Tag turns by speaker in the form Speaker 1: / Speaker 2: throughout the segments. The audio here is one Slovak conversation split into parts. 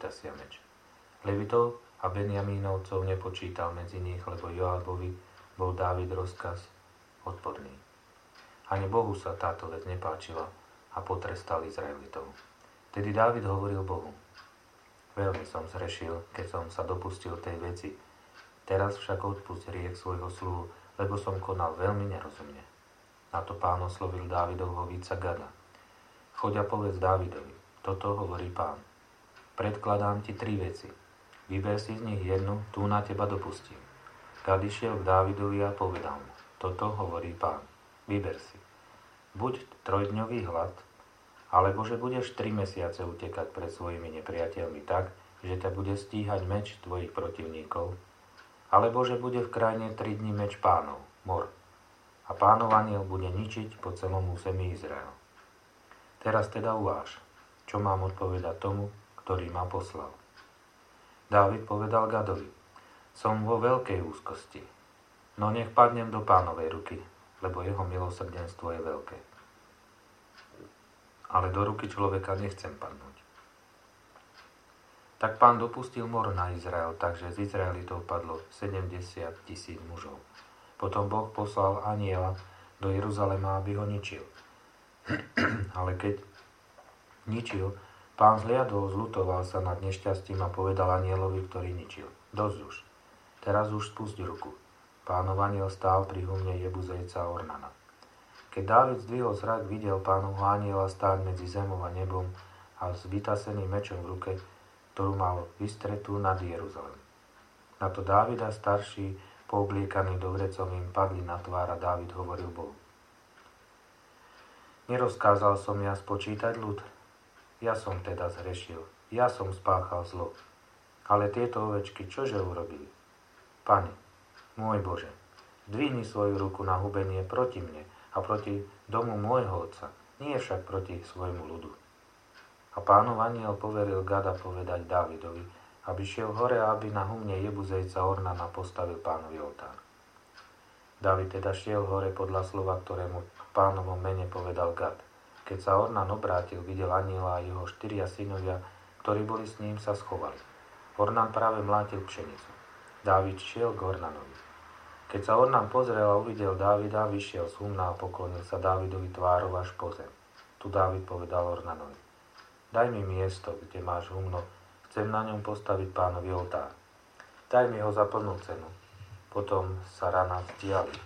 Speaker 1: vytasia meč. Levitov a Benjamínovcov nepočítal medzi nich, lebo Joábovi bol Dávid rozkaz odporný. Ani Bohu sa táto vec nepáčila a potrestal Izraelitov. Tedy Dávid hovoril Bohu: veľmi som zrešil, keď som sa dopustil tej veci. Teraz však odpusť hriech svojho sluhu, lebo som konal veľmi nerozumne. Na to Pán oslovil Dávidovho víca Gada. Choď a povedz Dávidovi: toto hovorí Pán. Predkladám ti 3 veci. Vyber si z nich jednu, tú na teba dopustím. Gad išiel k Dávidovi a povedal mu: toto hovorí Pán. Vyber si. Buď 3-dňový hlad, alebo že budeš 3 mesiace utekať pred svojimi nepriateľmi tak, že ťa bude stíhať meč tvojich protivníkov, alebo že bude v krajine 3 dni meč Pánov, mor, a Pánov anjel bude ničiť po celom území Izrael. Teraz teda uváž, čo mám odpovedať tomu, ktorý ma poslal. Dávid povedal Gadovi: som vo veľkej úzkosti, no nech padnem do Pánovej ruky, lebo jeho milosrdenstvo je veľké. Ale do ruky človeka nechcem padnúť. Tak Pán dopustil mor na Izrael, takže z Izraelitov padlo 70 000 mužov. Potom Boh poslal anjela do Jeruzalema, aby ho ničil. Ale keď ničil, Pán zliadol, zľutoval sa nad nešťastím a povedal anjelovi, ktorý ničil: dosť už, teraz už spusť ruku. Pánov anjel stál pri humne Jebuzejca Ornana. Keď Dávid zdvihol zrak, videl Pánovho anjela stáť medzi zemou a nebom a s vytaseným mečom v ruke, ktorú mal vystretú nad Jeruzalem. Na to Dávida starší, poobliekaný dovrecovým, padli na tvár a Dávid hovoril Bohu: nerozkázal som ja spočítať ľud? Ja som teda zhrešil, ja som spáchal zlo. Ale tieto ovečky čože urobili? Pane, môj Bože, zdvihni svoju ruku na hubenie proti mne a proti domu môjho otca, nie však proti svojmu ľudu. A Pánov anjel poveril Gada povedať Dávidovi, aby šiel hore a aby na humne Jebuzejca Ornana postavil Pánovi oltár. Dávid teda šiel hore podľa slova, ktorému v Pánovom mene povedal Gad. Keď sa Ornan obrátil, videl anjela a jeho 4 synovia, ktorí boli s ním, sa schovali. Ornan práve mlátil pšenicu. Dávid šiel k Ornanovi. Keď sa Ornan pozrel a uvidel Dávida, vyšiel z humna a poklonil sa Dávidovi tvárou až po zem. Tu Dávid povedal Ornanovi: daj mi miesto, kde máš humno, chcem na ňom postaviť Pánovi oltár. Daj mi ho za plnú cenu. Potom sa rana vzdiali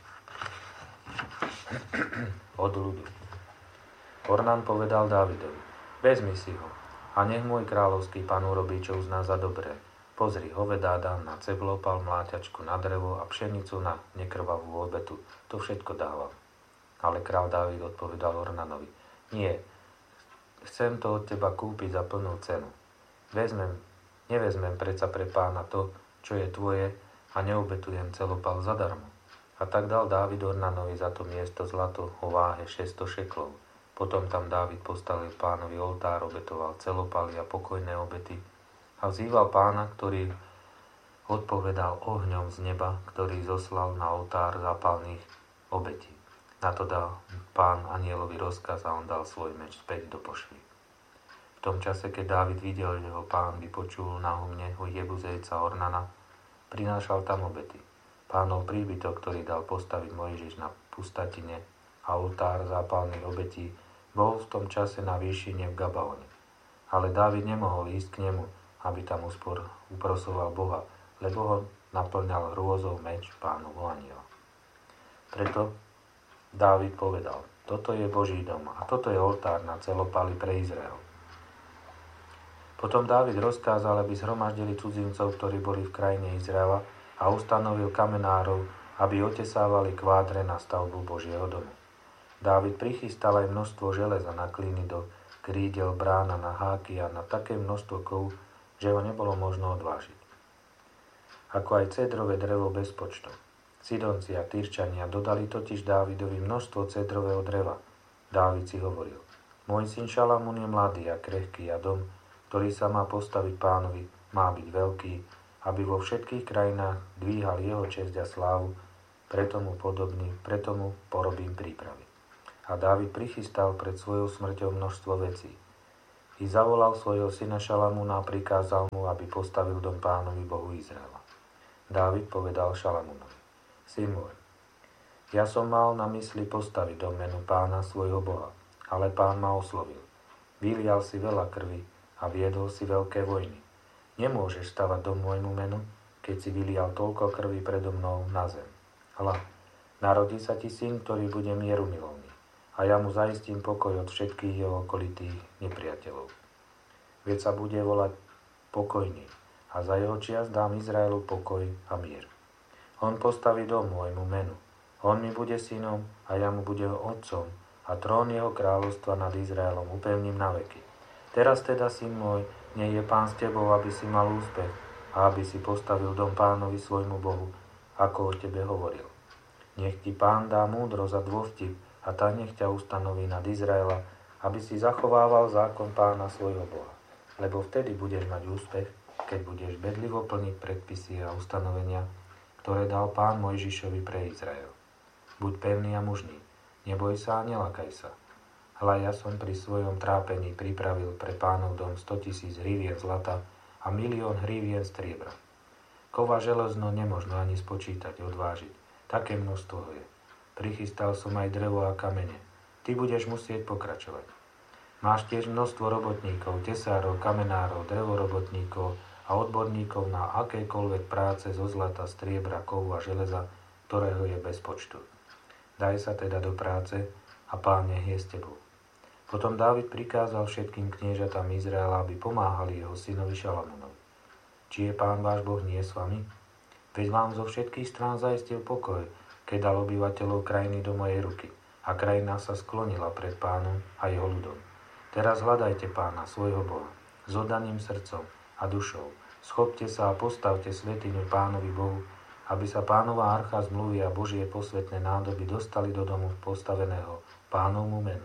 Speaker 1: od ľudu. Ornan povedal Dávidovi: vezmi si ho a nech môj kráľovský pán urobí, čo uzná za dobré. Pozri, hovedá dám na ceblopal, mláťačku na drevo a pšenicu na nekrvavú obetu. To všetko dávam. Ale kráľ Dávid odpovedal Ornanovi: nie, chcem to od teba kúpiť za plnú cenu. Nevezmem predsa pre pána to, čo je tvoje, a neobetujem celopal zadarmo. A tak dal Dávid Ornanovi za to miesto zlato o váhe 600 šeklov. Potom tam Dávid postavil Pánovi oltár, obetoval celopaly a pokojné obety a vzýval Pána, ktorý odpovedal ohňom z neba, ktorý zoslal na oltár zápalných obetí. Na to dal Pán anjelovi rozkaz a on dal svoj meč späť do pošvy. V tom čase, keď Dávid videl, že ho Pán vypočul na humne Jebuzejca Ornana, prinášal tam obety. Pánov príbytok, ktorý dal postaviť Mojžiš na pustatine, a oltár zápalných obetí bol v tom čase na výšine v Gabaone. Ale Dávid nemohol ísť k nemu, aby tam uprosoval Boha, lebo ho naplňal hrôzou meč Pánovho anjela. Preto Dávid povedal: toto je Boží dom a toto je oltár na celopaly pre Izrael. Potom Dávid rozkázal, aby zhromaždili cudzincov, ktorí boli v krajine Izraela, a ustanovil kamenárov, aby otesávali kvádre na stavbu Božieho domu. Dávid prichystal aj množstvo železa na klíny do krídel, brána, na háky a na také množstvo kov, že ho nebolo možno odvážiť. Ako aj cedrové drevo bez počtu. Sidonci a Tyrčania dodali totiž Dávidovi množstvo cedrového dreva. Dávid si hovoril: môj syn Šalamún je mladý a krehký a dom, ktorý sa má postaviť Pánovi, má byť veľký, aby vo všetkých krajinách dvíhal jeho česť a slávu, preto mu porobím prípravy. A Dávid prichystal pred svojou smrťou množstvo vecí. I zavolal svojho syna Šalamúna a prikázal mu, aby postavil dom Pánovi Bohu Izraela. Dávid povedal Šalamúnovi: Syn môj, ja som mal na mysli postaviť dom menu Pána svojho Boha, ale Pán ma oslovil. Vylial si veľa krvi a viedol si veľké vojny. Nemôžeš stavať dom môjmu menu, keď si vylial toľko krvi predo mnou na zem. Hľa, narodí sa ti syn, ktorý bude mierumilovný, a ja mu zaistím pokoj od všetkých jeho okolitých nepriateľov. Veď sa bude volať Pokojný, a za jeho čias dám Izraelu pokoj a mier. On postaví dom môjmu menu. On mi bude synom a ja mu budem otcom, a trón jeho kráľovstva nad Izraelom upevním na veky. Teraz teda, syn môj, nie je Pán s tebou, aby si mal úspech a aby si postavil dom Pánovi svojmu Bohu, ako o tebe hovoril. Nech ti Pán dá múdrosť a dôvtip, a tá nech ťa ustanoví nad Izraela, aby si zachovával zákon Pána svojho Boha. Lebo vtedy budeš mať úspech, keď budeš bedlivo plniť predpisy a ustanovenia, ktoré dal Pán Mojžišovi pre Izrael. Buď pevný a mužný, neboj sa a nelakaj sa. Hľa, ja som pri svojom trápení pripravil pre Pánov dom 100 000 hrivien zlata a 1 000 000 hrivien striebra. Kova železno nemožno ani spočítať, odvážiť. Také množstvo je. Prichystal som aj drevo a kamene. Ty budeš musieť pokračovať. Máš tiež množstvo robotníkov, tesárov, kamenárov, drevorobotníkov a odborníkov na akékoľvek práce zo zlata, striebra, kovu a železa, ktorého je bez počtu. Daj sa teda do práce a Pán nech je s tebou. Potom Dávid prikázal všetkým kniežatám Izraela, aby pomáhali jeho synovi Šalamúnovi. Či je Pán váš Boh nie s vami? Veď vám zo všetkých strán zaistil pokoj, keď dal obyvateľov krajiny do mojej ruky, a krajina sa sklonila pred Pánom a jeho ľudom. Teraz hľadajte Pána, svojho Boha, s oddaným srdcom a dušou. Schopte sa a postavte svätyňu Pánovi Bohu, aby sa Pánova archa zmluvy a Božie posvätné nádoby dostali do domu postaveného Pánovmu menu.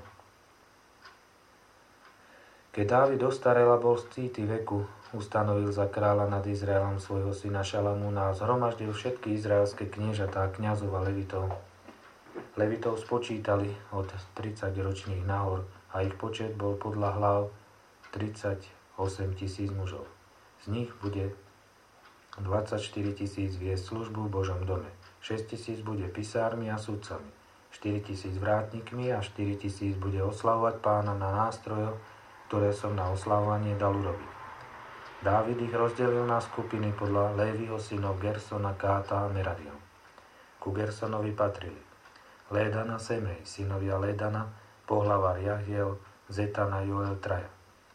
Speaker 1: Keď Dávid ostarel a bol z cíty veku, ustanovil za kráľa nad Izraelom svojho syna Šalamúna a zhromaždil všetky izraelské kniežatá, kňazov a levitov. Levitov spočítali od 30 ročných nahor a ich počet bol podľa hlav 38 000 mužov. Z nich bude 24 000 viesť službu v Božom dome, 6 000 bude pisármi a sudcami, 4 000 vrátnikmi a 4 000 bude oslavovať Pána na nástrojoch, ktoré som na oslavovanie dal urobiť. Dávid ich rozdelil na skupiny podľa Léviho synov Gersona, Káta a Meraria. Ku Gersonovi patrili Lédana, Semej, synovia Lédana, pohlavár Jahiel, Zetana, Joel, traja.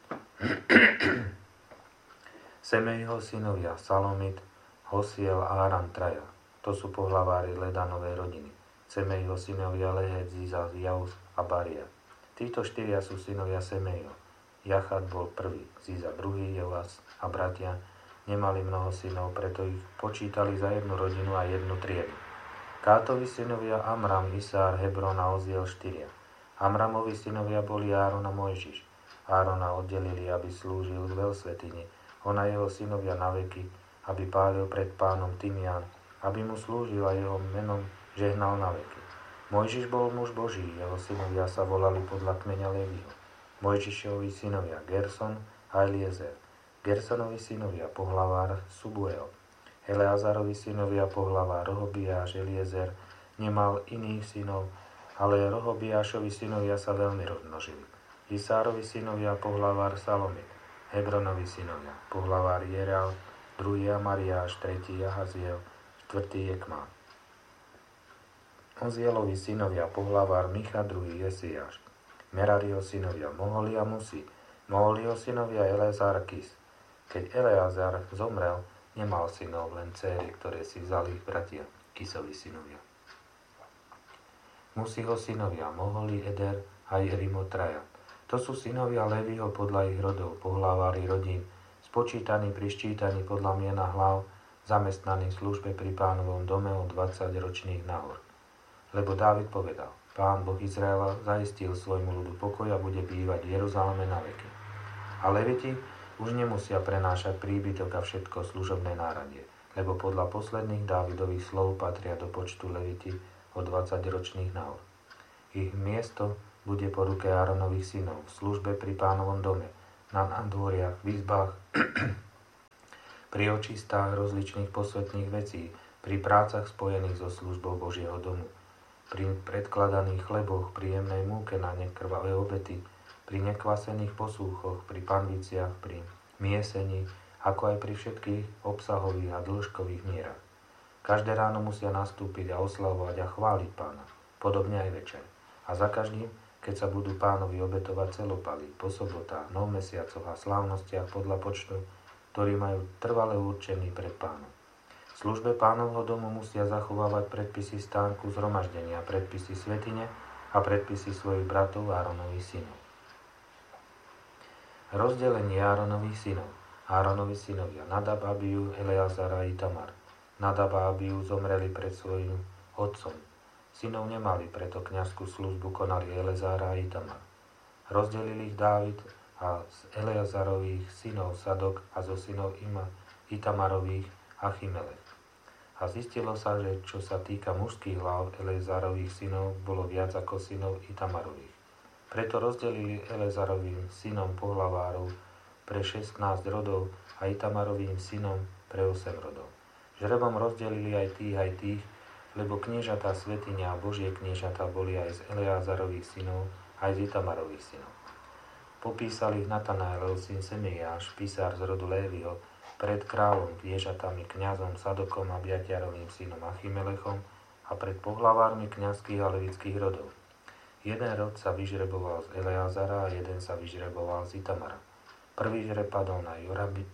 Speaker 1: Semejho synovia Salomit, Hosiel a Aram, traja. To sú pohlavári Lédanovej rodiny. Semejho synovia Lehet, Ziza, Jaus a Baria. Títo štyria sú synovia Semejho. Jachad bol prvý, Ziza druhý, Joas a bratia nemali mnoho synov, preto ich počítali za jednu rodinu a jednu triedu. Kátovi synovia Amram, Isár, Hebron a Oziel štyria. Amramovi synovia boli Áron a Mojžiš. Árona oddelili, aby slúžil v veľsvätyni, on a jeho synovia na veky, aby pálil pred Pánom tymián, aby mu slúžil a jeho menom žehnal na veky. Mojžiš bol muž Boží, jeho synovia sa volali podľa kmeňa Léviho. Mojžišovi synovia Gerson a Eliezer. Gersonovi synovia pohlavár Subuel. Eleazarovi synovia pohlavár Rohobiáš. Eliezer nemal iných synov, ale Rohobiášovi synovia sa veľmi rozmnožili. Isárovi synovia pohlavár Salomit. Hebronovi synovia pohlavár Jeral, druhý Amariáš, tretí Jahaziel, štvrtý Jekmán. Ozielovi synovia pohlavár Micha, druhý Jesiáš. Merario synovia Moholi a Musi, Moholio synovia Eleazar a Kis. Keď Eleazar zomrel, nemal synov, len céry, ktoré si vzali ich bratia, Kisovi synovia. Musiho synovia Moholi, Eder a Jerimo traja. To sú synovia Leviho podľa ich rodov, pohlavári rodín, spočítaní pri ščítaní podľa miena hlav, zamestnaní v službe pri Pánovom dome od 20 ročných nahor. Lebo Dávid povedal: Pán Boh Izraela zaistil svojmu ľudu pokoj a bude bývať v Jeruzaleme na veky. A leviti už nemusia prenášať príbytok a všetko služobné náradie, lebo podľa posledných Dávidových slov patria do počtu leviti od 20 ročných nahor. Ich miesto bude po ruke Áronových synov v službe pri Pánovom dome, na nádvoriach, v izbách, pri očistách rozličných posvetných vecí, pri prácach spojených so službou Božieho domu, pri predkladaných chleboch, pri jemnej múke na nekrvavé obety, pri nekvasených posúchoch, pri panviciach, pri miesení, ako aj pri všetkých obsahových a dĺžkových mierach. Každé ráno musia nastúpiť a oslavovať a chváliť Pána, podobne aj večer. A za každým, keď sa budú Pánovi obetovať celopaly, po sobotách, novmesiacoch a slávnostiach podľa počtu, ktorí majú trvale určený pred Pánom. V službe Pánovho domu musia zachovávať predpisy stánku zhromaždenia, predpisy svätyne a predpisy svojich bratov Áronových synov. Rozdelenie Áronových synov. Áronovi synovia Nadab, Abiú, Eleazara a Itamar. Nadab a Abiú zomreli pred svojím otcom. Synov nemali, preto kňazskú službu konali Eleazara a Itamar. Rozdelili ich Dávid a z Eleazarových synov Sadok a zo synov Itamarových Achimelech. A zistilo sa, že čo sa týka mužských hlav Eleazarových synov, bolo viac ako synov Itamarových. Preto rozdelili Eleazarovým synom pohlavárov pre 16 rodov a Itamarovým synom pre 8 rodov. Žrebom rozdelili aj tých, lebo kniežatá svätyňa a Božie kniežatá boli aj z Eleazarových synov, aj z Itamarových synov. Popísali ich Natanaelov syn Semeiáš, písar z rodu Lévyho, pred kráľom, kniežatami, kňazom Sadokom a Biatiarovým synom Achimelechom a pred pohlavármi kňazských a levických rodov. Jeden rod sa vyžreboval z Eleazara a jeden sa vyžreboval z Itamara. Prvý žreb padol na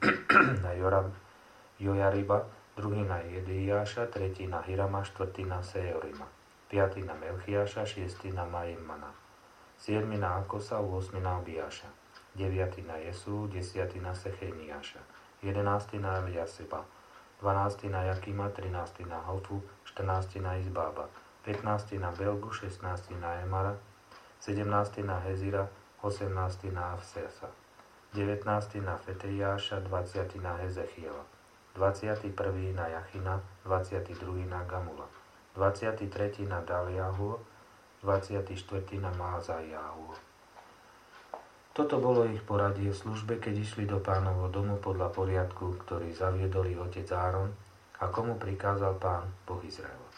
Speaker 1: Jojariba, druhý na Jedeiáša, tretí na Hirama, štvrtý na Seorima, piatý na Melchiáša, šiestý na Majemmana, siedmy na Akosa, 8 na Abiáša, 9 na Jesú, 10 na Secheniáša, 11 na Eliaseba, 12 na Jakima, 13 na Hofu, 14 na Izbába, 15 na Belgu, 16 na Emara, 17 na Hezira, 18 na Avsesa, 19 na Feteiáša, 20 na Hezechiela, 21 na Jachina, 22 na Gamula, 23 na Daliahu, 24 na Mázajahu. Toto bolo ich poradie v službe, keď išli do Pánovho domu podľa poriadku, ktorý zaviedol ich otec Áron a komu prikázal Pán Boh Izraela.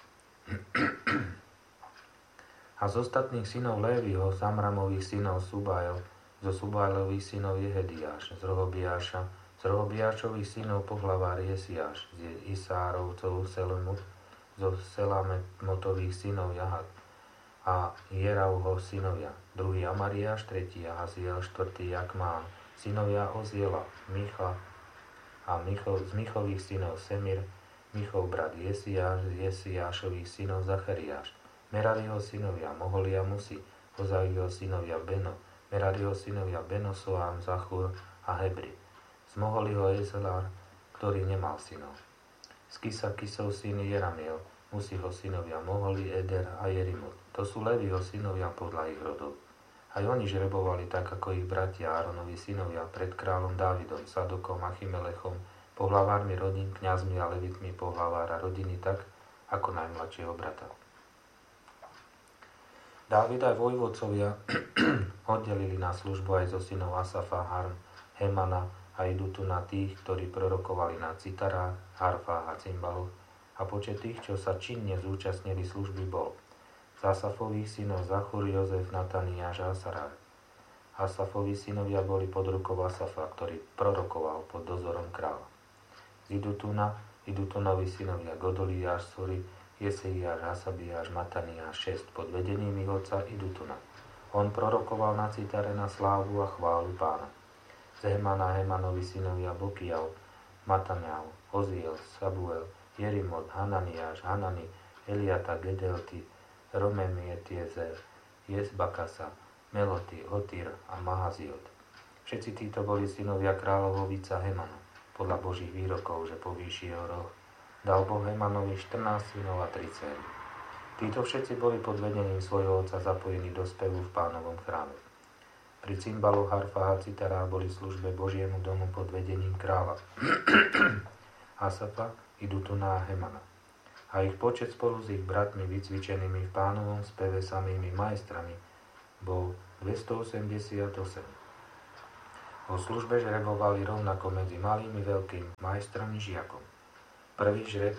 Speaker 1: A z ostatných synov Lévyho, z Amramových synov Subajel, zo Subajlových synov Jehediáš, z Rohobiášových synov pohlavár Jesiáš, z Isárovcov Selemut, zo Selametových synov Jahat a Jerauho synovia, druhý Amariáš, tretí Ahaziel, štvrtý Jakmán, synovia Oziela, Micha a z Michových synov Semir, Michov brat Jesiáš, z Jesiášových synov Zachariáš, Merariho synovia Moholia Musi, Ozaiho synovia Beno, Merariho synovia Beno, Soám, Zachur a Hebri. Z Moholiho Ezelár, ktorý nemal synov. Z Kisov syn Jeramiel, Musiho synovia Moholi, Eder a Jerimot. To sú Leviho synovia podľa ich rodov. Aj oni žrebovali tak, ako ich bratia Áronovi synovia pred kráľom Dávidom, Sadokom, Achimelechom, pohlavármi rodín, kňazmi a levitmi pohlavára rodiny tak, ako najmladšieho brata. Dávid aj vojvodcovia oddelili na službu aj zo synov Asafa, Harm, Hemana a idú tu na tých, ktorí prorokovali na citarách, harfách a cymbaloch, a počet tých, čo sa činne zúčastnili služby, bol z Asafových synov Zachur, Jozef, Nataniáš a Asaráš. Asafovi synovia boli pod rukou Asafa, ktorý prorokoval pod dozorom kráľa. Z Idutunovi synovia Godoliáš, Sori, Jeseiáš, Hasabiáš, Mataniáš, 6 pod vedením ich otca Idutuna. On prorokoval na citare na slávu a chválu Pána. Z Hemana Hemanovi synovia Bokiav, Mataniav, Oziel, Sabuel, Jerimot, Hananiáš, Hanani, Eliata, Gedelti, Romemietiezer, Jezbakasa, Meloti, Otir a Mahaziot. Všetci títo boli synovia kráľovovica Hemana, podľa Božích výrokov, že povýši jeho roh. Dal Boh Hemanovi 14 synov a 3 dcéry. Títo všetci boli pod vedením svojho otca zapojení do spevu v Pánovom chráme. Pri cymbaloch, harfách a citarách boli v službe Božiemu domu pod vedením kráľa Asafa, Idutuna a Hemana. A ich počet spolu s ich bratmi vycvičenými v Pánovom speve samými majstrami bol 288. Vo službe žrebovali rovnako medzi malým i veľkým, majstrom i žiakom. Prvý žreb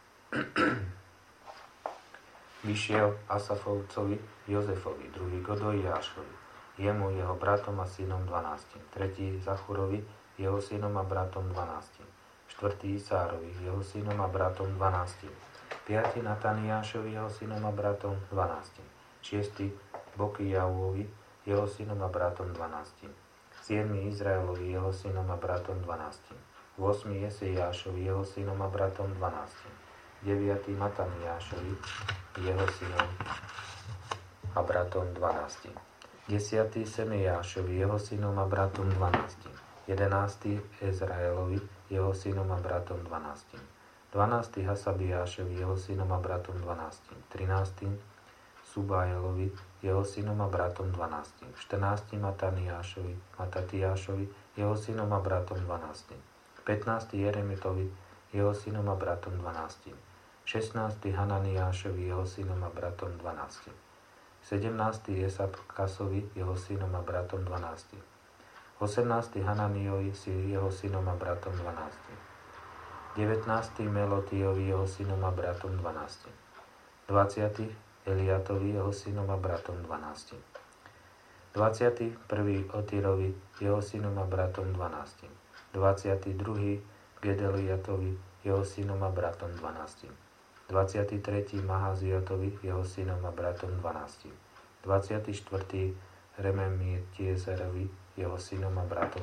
Speaker 1: vyšiel Asafovcovi Jozefovi, druhý Godojášovi, jemu jeho bratom a synom 12, tretí Zachurovi, jeho synom a bratom 12, štvrtý Isárovi, jeho synom a bratom 12, piatý Nataniášovi, jeho synom a bratom 12, šiestý Bokijauovi, jeho synom a bratom 12, 7. Izraelovi, jeho synom a bratom 12. 8. Jesejášovi, jeho synom a bratom 12. 9. Mataniášovi, jeho synom a bratom 12. 10. Semejášovi, jeho synom a bratom 12. 11. Ezraelovi, jeho synom a bratom 12. 12. Hasabiášovi, jeho synom a bratom 12. 13. Subaelovi, jeho synom a bratom 12. 14. Matatiášovi, jeho synom a bratom 12. 15. Jeremitovi, jeho synom a bratom 12. 16. Hananiášovi, jeho synom a bratom 12. 17. Esabkasovi, jeho synom a bratom 12. 18. Hananiovi, jeho synom a bratom 12. 19. Melotiovi, jeho synom a bratom 12. 20. Eliatovi, jeho synom a bratom 12. 21. Otirovi, jeho synom a bratom 12. 22. Gedeliatovi, jeho synom a bratom 12. 23. Mahaziotovi, jeho synom a bratom 12. 24. Rememitiezerovi, jeho synom a bratom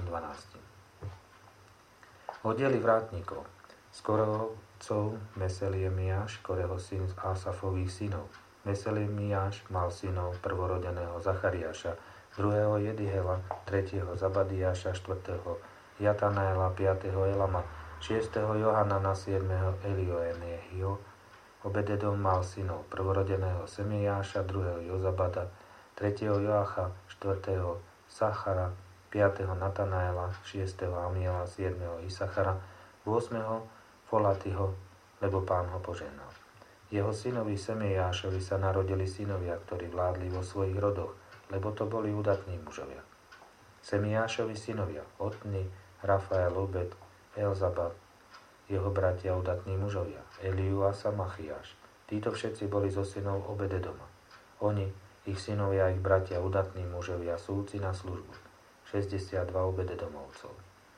Speaker 1: 12. Oddiely vrátnikov. Z Korehovcov Meseliemiáš, Koreho syn z Asafových synov. Meselemiáš mal synov prvorodeného Zachariáša, druhého Jedihela, tretieho Zabadiáša, štvrtého Jatanaela, 5. Elama, 6. Johanana, 7. Elioenehio. Obededom mal synov prvorodeného Semeiáša, druhého Jozabada, 3. Joacha, 4. Sachara, 5. Natanaela, 6. Amiela, 7. Isachara, 8. Folatiho, lebo Pán ho požehnal. Jeho synovi Semeiášovi sa narodili synovia, ktorí vládli vo svojich rodoch, lebo to boli udatní mužovia. Semeiášovi synovia, Otni, Rafael, Obed, Elzabad, jeho bratia udatní mužovia, Eliu a Samachiáš. Títo všetci boli zo synov Obededoma. Oni, ich synovia a ich bratia udatní mužovia, súci na službu. 62 Obededomovcov.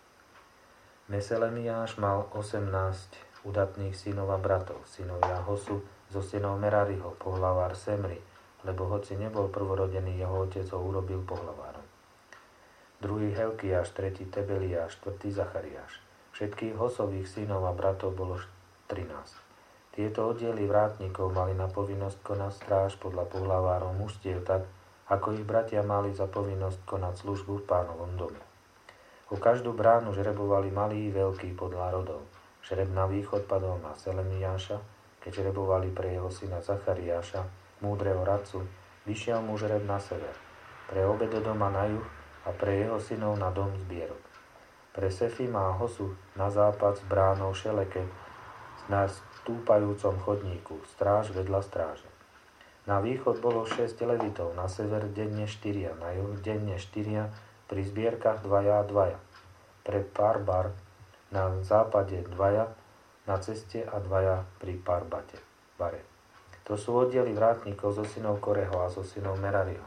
Speaker 1: Meselemiáš mal 18 udatných synov a bratov, synovia Hosu, zo synov Merariho, pohlavár Semri, lebo hoci nebol prvorodený, jeho otec ho urobil pohlavárom. Druhý Helkiáš, tretí Tebeliáš, štvrtý Zachariáš. Všetkých Hosových synov a bratov bolo 13. Tieto oddiely vrátnikov mali na povinnosť konať stráž podľa pohlavárov mužstiev tak, ako ich bratia mali za povinnosť konať službu v Pánovom dome. O každú bránu žrebovali malí i veľkí podľa rodov. Žreb na východ padol na Selemiáša, keď žrebovali pre jeho syna Zachariáša, múdreho radcu, vyšiel mu žreb na sever, pre Obededoma na juh a pre jeho synov na dom zbierok. Pre Sefima a Hosu na západ s bránou Šeleke na stúpajúcom chodníku, stráž vedľa stráže. Na východ bolo 6 levitov, na sever denne 4, na juh denne 4, pri zbierkach 2 a 2. Pre Parbar na západe 2, na ceste a 2 pri Parbate, Bare. To sú oddiely vrátnikov zo synov Koreho a zo synov Merariho.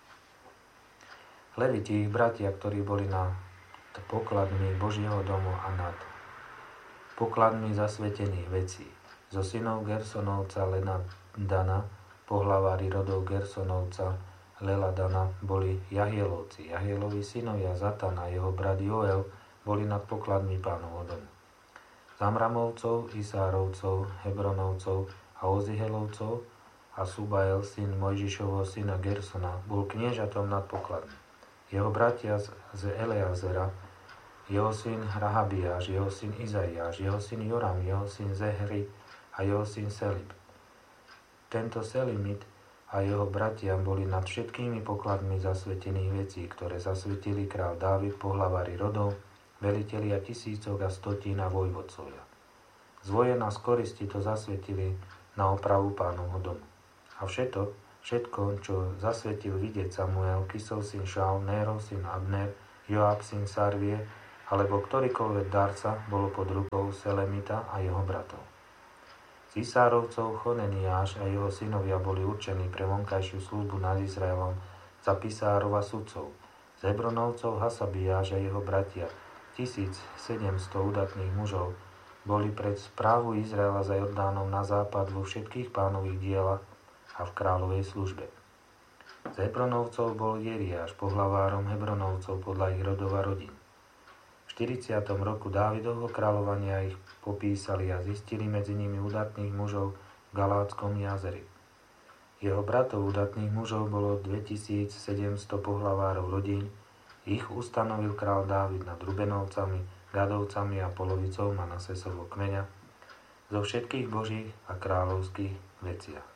Speaker 1: Leviti, ich bratia, ktorí boli nad pokladmi Božieho domu a nad pokladmi zasvetených vecí. Zo synov Gersonovca Lenadana, pohlavári rodov Gersonovca Leladana, boli Jahielovci. Jahielovi synovia Zatan a jeho brat Joel boli nad pokladmi Pánovho domu. Zamramovcov, Isárovcov, Hebronovcov a Ozihelovcov a Subael, syn Mojžišovho syna Gersona, bol kniežatom nad pokladmi. Jeho bratia z Eleazera, jeho syn Rahabiáš, jeho syn Izaiáš, jeho syn Joram, jeho syn Zehri a jeho syn Selib. Tento Selimit a jeho bratia boli nad všetkými pokladmi zasvetených vecí, ktoré zasvetili král Dávid, pohlavári rodov, velitelia tisícok a stotín a vojvodcovia. Z vojen a z koristi to zasvetili na opravu Pánovho domu. A všetko, čo zasvetil vidieť Samuel, Kisov syn Šaul, Nérov syn Abner, Joab syn Sarvie, alebo ktorýkoľvek darca, bolo pod rukou Selemita a jeho bratov. Z Isárovcov Choneniáš a jeho synovia boli určení pre vonkajšiu službu nad Izraelom za pisárov a sudcov. Z Hebronovcov Hasabiáš a jeho bratia, 1700 udatných mužov, boli pred správu Izraela za Jordánom na západ vo všetkých pánových dielach a v kráľovej službe. Z Hebronovcov bol Jeriáš pohlavárom Hebronovcov podľa ich rodov a rodín. V 40. roku Dávidovho kráľovania ich popísali a zistili medzi nimi udatných mužov v Galátskom jazeri. Jeho bratov udatných mužov bolo 2700 pohlavárov rodín, ich ustanovil král Dávid nad Rubenovcami, Gadovcami a polovicou Manasesovho kmeňa zo všetkých božích a kráľovských veciach.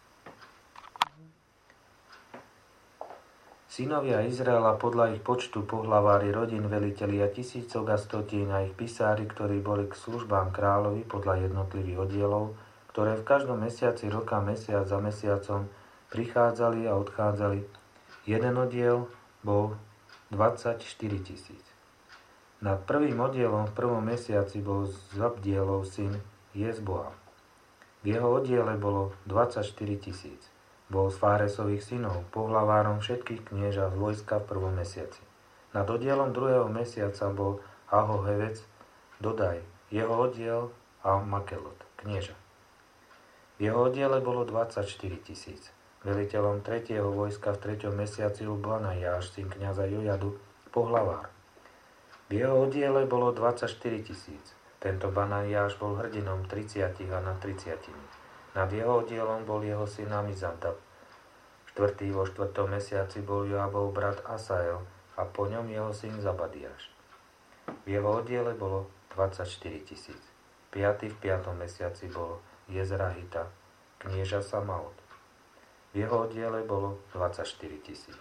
Speaker 1: Synovia Izraela podľa ich počtu pohlavári rodín, velitelia tisícok a stotín a ich pisári, ktorí boli k službám kráľovi podľa jednotlivých oddielov, ktoré v každom mesiaci roka mesiac za mesiacom prichádzali a odchádzali. Jeden oddiel bol 24 000. Nad prvým oddielom v prvom mesiaci bol Zabdielov syn Jezboam. V jeho oddiele bolo 24 000. Bol z Fáresových synov, pohlavárom všetkých knieža z vojska v prvom mesiaci. Nad oddielom druhého mesiaca bol Ahohevec Dodaj, jeho oddiel a Makelot, knieža. V jeho oddiele bolo 24 000. Veliteľom tretieho vojska v treťom mesiaci bol Banajáš, syn kňaza Jojadu, pohlavár. V jeho oddiele bolo 24 000. Tento Banajáš bol hrdinom 30 a nad 30. Nad jeho oddielom bol jeho syn Amizadab. Štvrtý vo štvrtom mesiaci bol Joabov brat Asael a po ňom jeho syn Zabadiáš. V jeho oddiele bolo 24 000. Piatý v piatom mesiaci bol Jezrahita, knieža Samaot. V jeho oddiele bolo 24 000.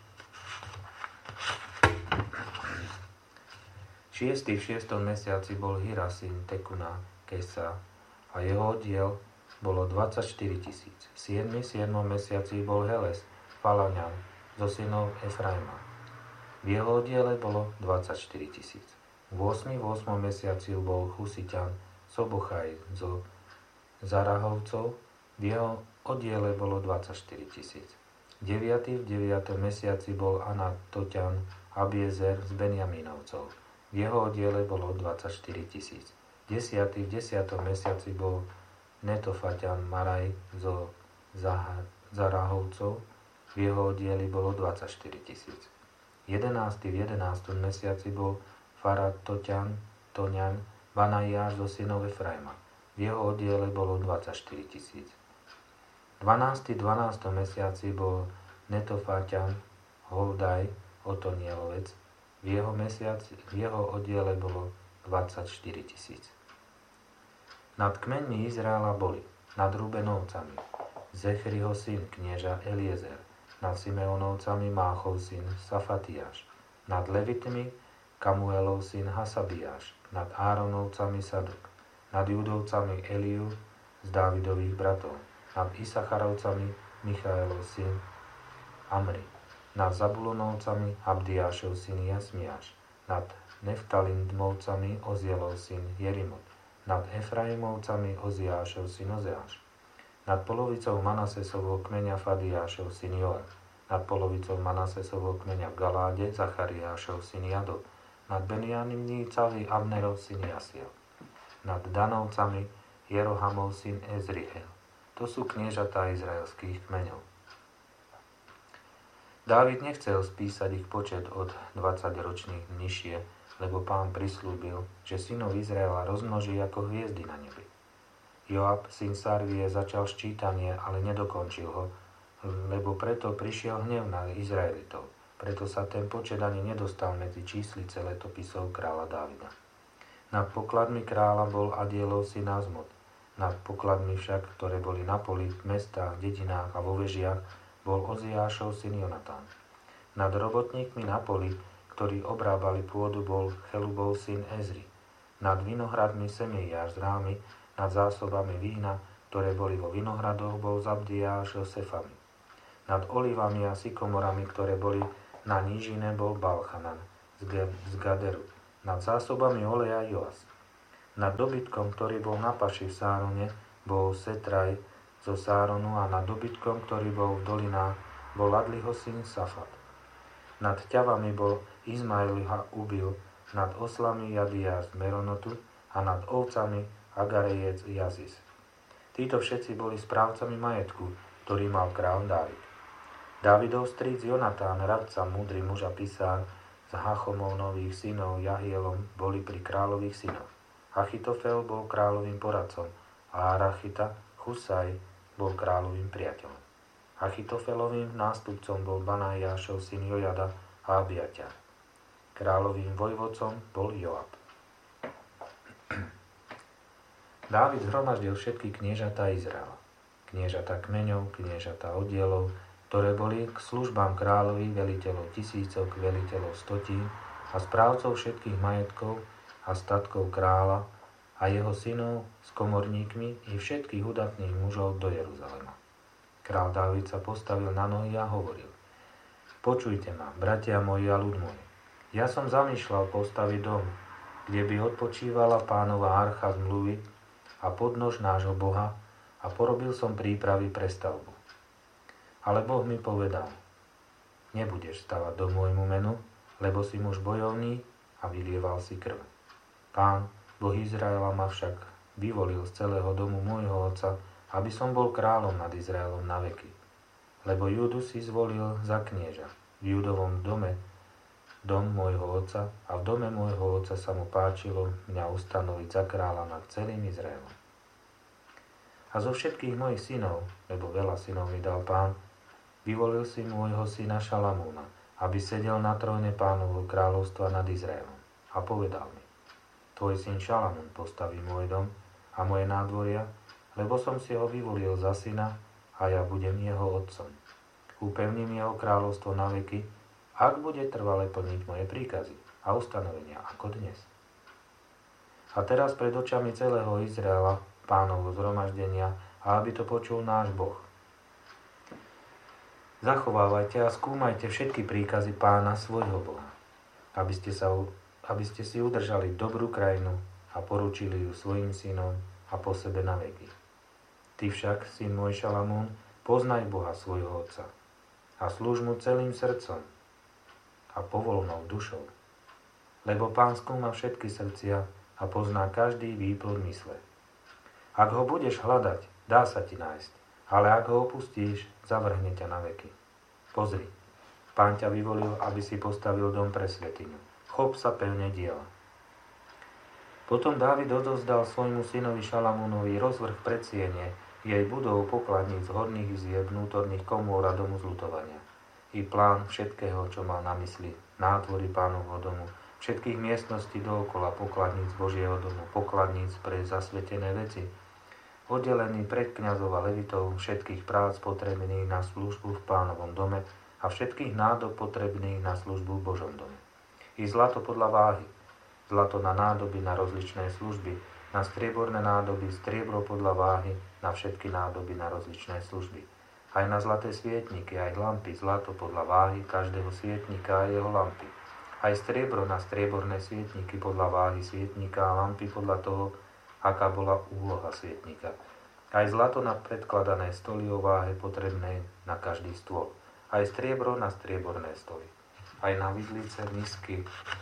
Speaker 1: Šiestý v šiestom mesiaci bol Hira syn Tekuna, Kesa a jeho oddiel bolo 24 000. V 7. mesiaci bol Heles, Falaňan, zo synov Efraima. V jeho oddiele bolo 24 000. V 8. mesiaci bol Chusiťan, Sobochaj, zo Zarahovcov. V jeho oddiele bolo 24 000. 9. v 9. mesiaci bol Anatoťan, Abiezer z Benjamínovcov. V jeho oddiele bolo 24 000. 10. v 10. mesiaci bol Netofaťan Maraj zo Zarahovcov, v jeho oddieli bolo 24 000. 11. v 11. mesiaci bol Faratoťan Toňan Banajáš zo synov Efraima, v jeho oddiele bolo 24 000. 12. v 12. mesiaci bol Netofaťan Holdaj Otonielovec, v jeho oddiele bolo 24 000. Nad kmeňmi Izraela boli nad Rubenovcami Zechriho syn knieža Eliezer, nad Simeonovcami Máchov syn Safatiáš, nad Levitmi Kamuelov syn Hasabiáš, nad Áronovcami Sadok, nad Judovcami Eliu z Dávidových bratov, nad Isacharovcami Michaelov syn Amri, nad Zabulonovcami Abdiášov syn Jasmiáš, nad Neftalindmovcami Ozielov syn Jerimot, nad Efraimovcami Oziášov syn Ozeáš, nad polovicou Manasesovho kmeňa Fadiášov syn Joab, nad polovicou Manasesovho kmeňa v Galáde Zachariášov syn Jadov, nad Benjamíncami Abnerov syn Jasiel, nad Danovcami Jerohamov syn Ezriel. To sú kniežatá izraelských kmeňov. Dávid nechcel spísať ich počet od 20 ročných nižšie, lebo Pán prislúbil, že synov Izraela rozmnoží ako hviezdy na nebi. Joab, syn Sarvie, začal ščítanie, ale nedokončil ho, lebo preto prišiel hnev na Izraelitov. Preto sa ten počet ani nedostal medzi číslice letopisov kráľa Dávida. Nad pokladmi kráľa bol Adielov syn Azmod. Nad pokladmi však, ktoré boli na poli, v mestách, dedinách a vo vežiach, bol Oziášov syn Jonatán. Nad robotníkmi na poli, ktorí obrábali pôdu, bol Chelubov syn Ezri. Nad vinohradmi Semeiáš z Rámy, nad zásobami vína, ktoré boli vo vinohradoch, bol Zabdiáš Josefami. Nad olivami a sykomorami, ktoré boli na nížine, bol Balchanan. z Gaderu. Nad zásobami oleja Joas. Nad dobytkom, ktorý bol na paši v Sárone, bol Setraj zo Sáronu a nad dobytkom, ktorý bol v dolinách, bol Adliho syn Safat. Nad ťavami bol Izmailiha ubil, nad oslami Jadia z Meronotu a nad ovcami Agarejec Jazis. Títo všetci boli správcami majetku, ktorý mal kráľ Dávid. Dávidov strýc Jonatán, radca, múdry muž a pisár, z Hachomovnových synov Jahielom boli pri kráľových synoch. Achitofel bol kráľovým poradcom a Arachita, Husaj, bol kráľovým priateľom. Achitofelovým nástupcom bol Banajášov syn Jojada a Abiaťar. Kráľovým vojvodcom bol Joab. Dávid zhromaždil všetky kniežatá Izraela. Kniežatá kmeňov, kniežatá oddielov, ktoré boli k službám kráľovi, veliteľov tisícok, veliteľov stotín a správcov všetkých majetkov a statkov kráľa a jeho synov s komorníkmi i všetkých udatných mužov do Jeruzalema. Král Dávid sa postavil na nohy a hovoril: Počujte ma, bratia moji a ľud môj. Ja som zamýšľal postaviť dom, kde by odpočívala Pánova archa zmluvy a podnož nášho Boha, a porobil som prípravy pre stavbu. Ale Boh mi povedal: Nebudeš stavať dom môjmu menu, lebo si muž bojovný a vylieval si krv. Pán, Boh Izraela, ma však vyvolil z celého domu môjho otca, aby som bol kráľom nad Izraelom na veky. Lebo Júdu si zvolil za knieža. V Júdovom dome dom môjho otca a v dome môjho otca sa mu páčilo mňa ustanoviť za kráľa nad celým Izraelom. A zo všetkých mojich synov, lebo veľa synov mi dal Pán, vyvolil si môjho syna Šalamúna, aby sedel na tróne Pánovho kráľovstva nad Izraelom. A povedal mi: Tvoj syn Šalamún postaví môj dom a moje nádvoria, lebo som si ho vyvolil za syna a ja budem jeho otcom. Upevním jeho kráľovstvo na veky, ak bude trvale plniť moje príkazy a ustanovenia ako dnes. A teraz pred očami celého Izraela, Pánovho zhromaždenia, a aby to počul náš Boh. Zachovávajte a skúmajte všetky príkazy Pána svojho Boha, aby ste si udržali dobrú krajinu a poručili ju svojim synom a po sebe na veky. Ty však, syn môj Šalamún, poznaj Boha svojho otca a slúž mu celým srdcom a povolnou dušou. Lebo Pán skúma všetky srdcia a pozná každý výplod mysle. Ak ho budeš hľadať, dá sa ti nájsť, ale ak ho opustíš, zavrhne ťa na veky. Pozri, Pán ťa vyvolil, aby si postavil dom pre svätyňu. Chop sa pevne diela. Potom Dávid odovzdal svojmu synovi Šalamúnovi rozvrh predsiene, jej budov, pokladníc, horných izieb, vnútorných komôr a domu zľutovania. I plán všetkého, čo mal na mysli, nátvory Pánovho domu, všetkých miestností dookola, pokladníc Božieho domu, pokladníc pre zasvetené veci, oddelený pred kňazov a levitov, všetkých prác potrebných na službu v Pánovom dome a všetkých nádob potrebných na službu v Božom dome. I zlato podľa váhy, zlato na nádoby na rozličné služby, na strieborné nádoby, striebro podľa váhy, na všetky nádoby na rozličné služby. Aj na zlaté svietniky, aj lampy, zlato podľa váhy každého svietnika a jeho lampy. Aj striebro na strieborné svietniky podľa váhy svietnika a lampy podľa toho, aká bola úloha svietnika. Aj zlato na predkladané stoly o váhe potrebné na každý stôl. Aj striebro na strieborné stoly. Aj na vidlice, misky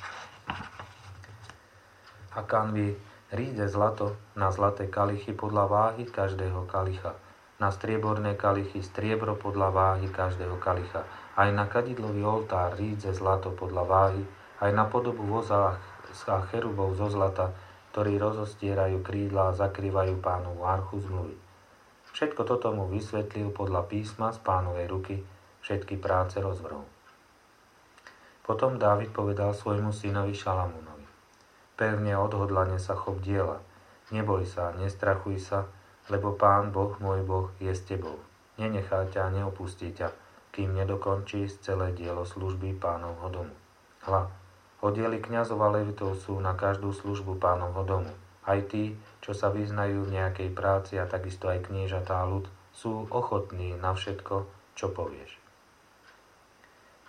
Speaker 1: a kanvy, ríde zlato na zlaté kalichy podľa váhy každého kalicha. Na strieborné kalichy striebro podľa váhy každého kalicha. Aj na kadidlový oltár rídze zlato podľa váhy, aj na podobu voza a cherubov zo zlata, ktorí rozostierajú krídla a zakrývajú Pánovu archu zmluvy. Všetko toto mu vysvetlil podľa písma z Pánovej ruky, všetky práce rozvrhol. Potom Dávid povedal svojmu synovi Šalamúnovi: Pevne odhodlane sa chop diela, neboj sa, nestrachuj sa, lebo Pán Boh, môj Boh, je s tebou. Nenechá ťa a neopustí ťa, kým nedokončíš celé dielo služby Pánovho domu. Hľa, oddiely kňazov a levitov sú na každú službu Pánovho domu. Aj tí, čo sa vyznajú v nejakej práci, a takisto aj kniežatá ľud, sú ochotní na všetko, čo povieš.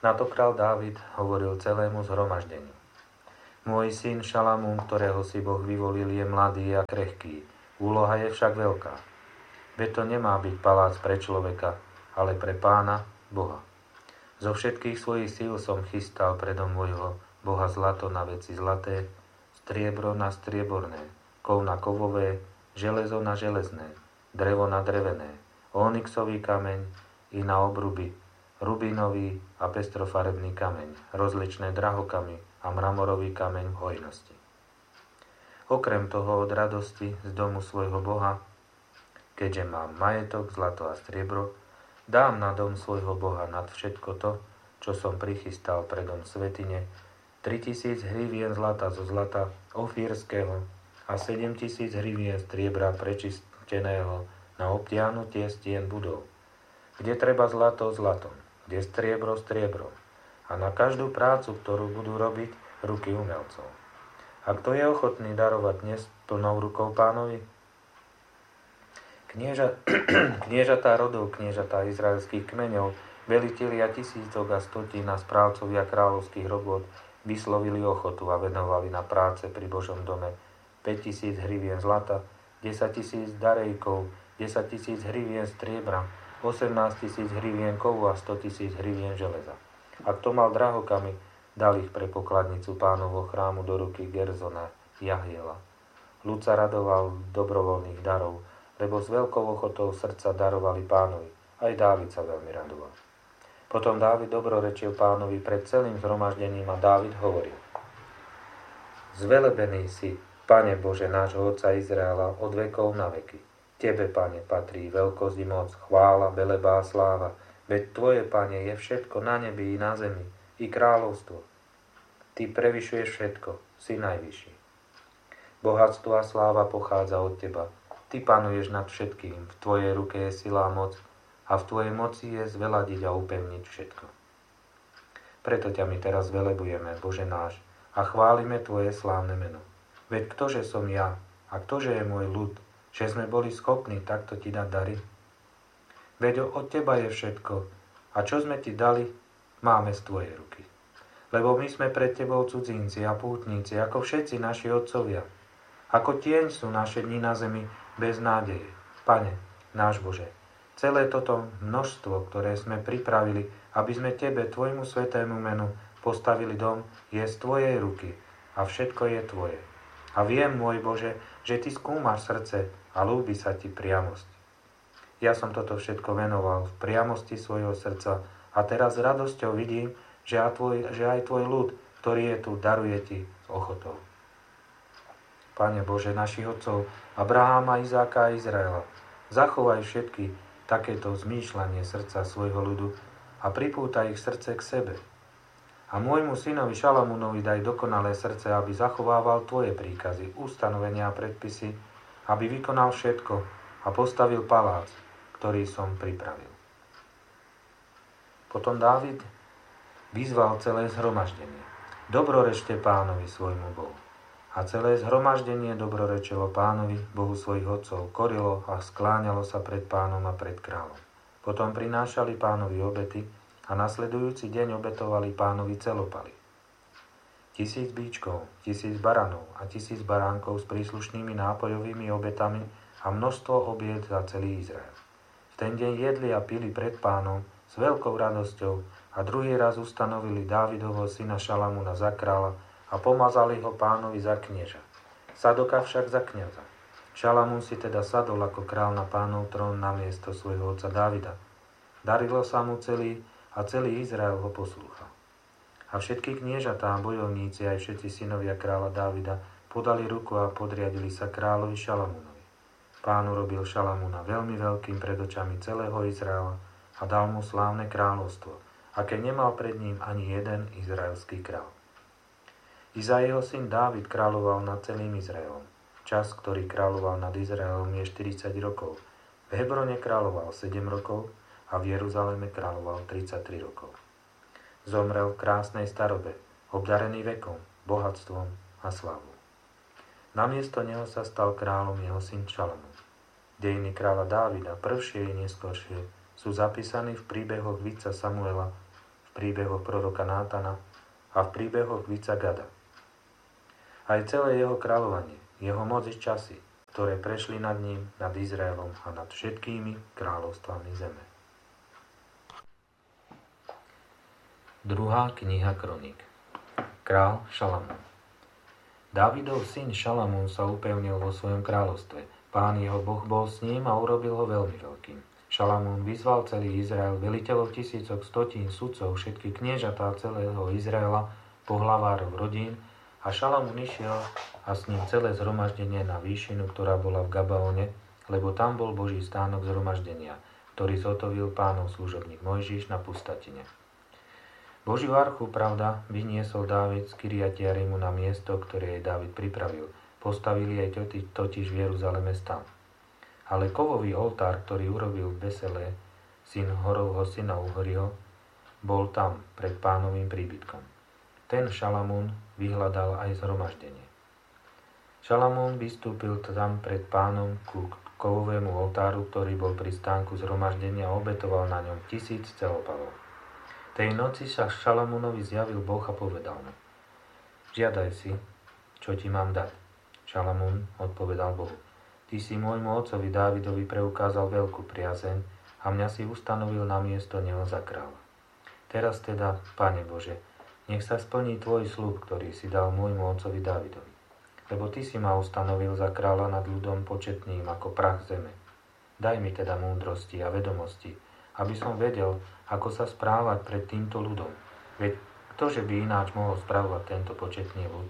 Speaker 1: Na to král Dávid hovoril celému zhromaždeniu. Môj syn Šalamún, ktorého si Boh vyvolil, je mladý a krehký. Úloha je však veľká. Veď to nemá byť palác pre človeka, ale pre Pána, Boha. Zo všetkých svojich síl som chystal predo môjho Boha zlato na veci zlaté, striebro na strieborné, kov na kovové, železo na železné, drevo na drevené, onyxový kameň i na obruby, rubínový a pestrofarebný kameň, rozličné drahokamy a mramorový kameň v hojnosti. Okrem toho od radosti z domu svojho Boha, keďže mám majetok, zlato a striebro, dám na dom svojho Boha nad všetko to, čo som prichystal pre dom svätyne, 3000 hrivien zlata zo zlata ofírskeho a 7000 hrivien striebra prečisteného na obtiahnutie stien budov, kde treba zlato zlatom, kde striebro striebrom a na každú prácu, ktorú budú robiť ruky umelcov. A kto je ochotný darovať dnes plnou rukou Pánovi? Kniežatá rodov, kniežatá izraelských kmeňov, velitelia tisícok a stotín a správcovia kráľovských robôt vyslovili ochotu a venovali na práce pri Božom dome 5000 hrivien zlata, 10 000 darejkov, 10 000 hrivien striebra, 18 000 hrivien kovu a 100 000 hrivien železa. A kto mal drahokamy, dal ich pre pokladnicu Pánovho chrámu do ruky Gerzona, Jahiela. Ľud sa radoval dobrovoľných darov, lebo s veľkou ochotou srdca darovali Pánovi. Aj Dávid sa veľmi radoval. Potom Dávid dobrorečil Pánovi pred celým zhromaždením a Dávid hovoril: Zvelebený si, Pane Bože nášho Otca Izraela, od vekov na veky. Tebe, Pane, patrí veľkosť i moc, chvála, veleba a sláva. Veď Tvoje, Pane, je všetko na nebi i na zemi, i kráľovstvo. Ty prevyšuješ všetko, si najvyšší. Bohatstvo a sláva pochádza od Teba. Ty panuješ nad všetkým, v Tvojej ruke je sila a moc a v Tvojej moci je zveladiť a upevniť všetko. Preto ťa my teraz velebujeme, Bože náš, a chválime Tvoje slávne meno. Veď ktože som ja a ktože je môj ľud, že sme boli schopní takto Ti dať dary? Veď od Teba je všetko a čo sme Ti dali, máme z Tvojej ruky. Lebo my sme pred Tebou cudzinci a pútnici, ako všetci naši otcovia. Ako tieň sú naše dni na zemi bez nádeje. Pane, náš Bože, celé toto množstvo, ktoré sme pripravili, aby sme Tebe, Tvojmu svätému menu, postavili dom, je z Tvojej ruky a všetko je Tvoje. A viem, môj Bože, že Ty skúmaš srdce a ľúbi sa Ti priamosť. Ja som toto všetko venoval v priamosti svojho srdca a teraz s radosťou vidím, že aj Tvoj ľud, ktorý je tu, daruje Ti s ochotou. Pane Bože našich otcov, Abraháma, Izáka a Izraela, zachovaj všetky takéto zmýšľanie srdca svojho ľudu a pripútaj ich srdce k sebe. A môjmu synovi Šalamúnovi daj dokonalé srdce, aby zachovával Tvoje príkazy, ustanovenia a predpisy, aby vykonal všetko a postavil palác, ktorý som pripravil. Potom Dávid vyzval celé zhromaždenie. Dobrorešte Pánovi svojmu Bohu. A celé zhromaždenie dobrorečilo Pánovi, Bohu svojich otcov, korilo a skláňalo sa pred Pánom a pred kráľom. Potom prinášali Pánovi obety a nasledujúci deň obetovali Pánovi celopaly. 1000 bíčkov, 1000 baranov a 1000 baránkov s príslušnými nápojovými obetami a množstvo obied za celý Izrael. V ten deň jedli a pili pred Pánom s veľkou radosťou a druhý raz ustanovili Dávidovho syna Šalamúna za kráľa a pomazali ho Pánovi za knieža. Sadoka však za kňaza. Šalamún si teda sadol ako král na Pánov trón na miesto svojho otca Dávida. Darilo sa mu celý Izrael ho poslúchal. A všetky kniežatá a bojovníci, aj všetci synovia kráľa Dávida, podali ruku a podriadili sa kráľovi Šalamúnovi. Pán urobil Šalamúna veľmi veľkým pred očami celého Izraela a dal mu slávne kráľovstvo, aké nemal pred ním ani jeden izraelský kráľ. Izaiho syn Dávid kráľoval nad celým Izraelom. Čas, ktorý kráľoval nad Izraelom, je 40 rokov. V Hebrone kráľoval 7 rokov a v Jeruzaleme kráľoval 33 rokov. Zomrel v krásnej starobe, obdarený vekom, bohatstvom a slávou. Namiesto neho sa stal kráľom jeho syn Šalamún. Dejiny kráľa Dávida, prvšie i neskoršie, sú zapísaní v príbehoch vídca Samuela v príbehoch proroka Nátana a v príbehoch Vica Gada. Aj celé jeho kráľovanie, jeho moc i časy, ktoré prešli nad ním, nad Izraelom a nad všetkými kráľovstvami zeme. Druhá kniha Kroník. Král Šalamún. Dávidov syn Šalamún sa upevnil vo svojom kráľovstve. Pán jeho Boh bol s ním a urobil ho veľmi veľkým. Šalamún vyzval celý Izrael, veliteľov tisícok, stotín, sudcov, všetky kniežatá celého Izraela, pohlavárov rodín, a Šalamún išiel a s ním celé zhromaždenie na výšinu, ktorá bola v Gabaone, lebo tam bol Boží stánok zhromaždenia, ktorý zotovil Pánov služobník Mojžiš na pustatine. Božiu archu, pravda, vyniesol Dávid z Kiriat Jarimu na miesto, ktoré jej Dávid pripravil. Postavili jej totiž v Jeruzaleme stan. Ale kovový oltár, ktorý urobil Beselé, syn Horovho syna Uhriho, bol tam pred Pánovým príbytkom. Ten Šalamún vyhľadal aj zhromaždenie. Šalamún vystúpil tam pred Pánom ku kovovému oltáru, ktorý bol pri stánku zhromaždenia a obetoval na ňom 1000 celopalov. Tej noci sa Šalamúnovi zjavil Boh a povedal mu: Žiadaj si, čo ti mám dať. Šalamún odpovedal Bohu: Ty si môjmu otcovi Dávidovi preukázal veľkú priazeň a mňa si ustanovil na miesto neho za kráľa. Teraz teda, Pane Bože, nech sa splní tvoj sľub, ktorý si dal môjmu otcovi Dávidovi. Lebo ty si ma ustanovil za kráľa nad ľudom početným ako prach zeme. Daj mi teda múdrosti a vedomosti, aby som vedel, ako sa správať pred týmto ľudom. Veď ktože by ináč mohol správať tento početný ľud?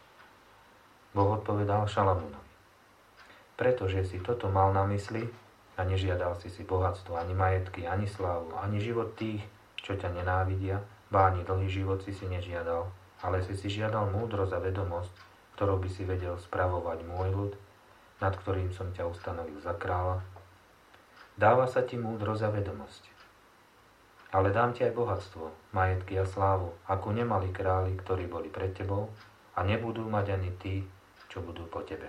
Speaker 1: Boh odpovedal Šalamúnovi: Pretože si toto mal na mysli a nežiadal si bohatstvo, ani majetky, ani slávu, ani život tých, čo ťa nenávidia, ba ani dlhý život si nežiadal, ale si žiadal múdrosť a vedomosť, ktorou by si vedel spravovať môj ľud, nad ktorým som ťa ustanovil za kráľa. Dáva sa ti múdrosť a vedomosť. Ale dám ti aj bohatstvo, majetky a slávu, ako nemali králi, ktorí boli pred tebou, a nebudú mať ani tí, čo budú po tebe.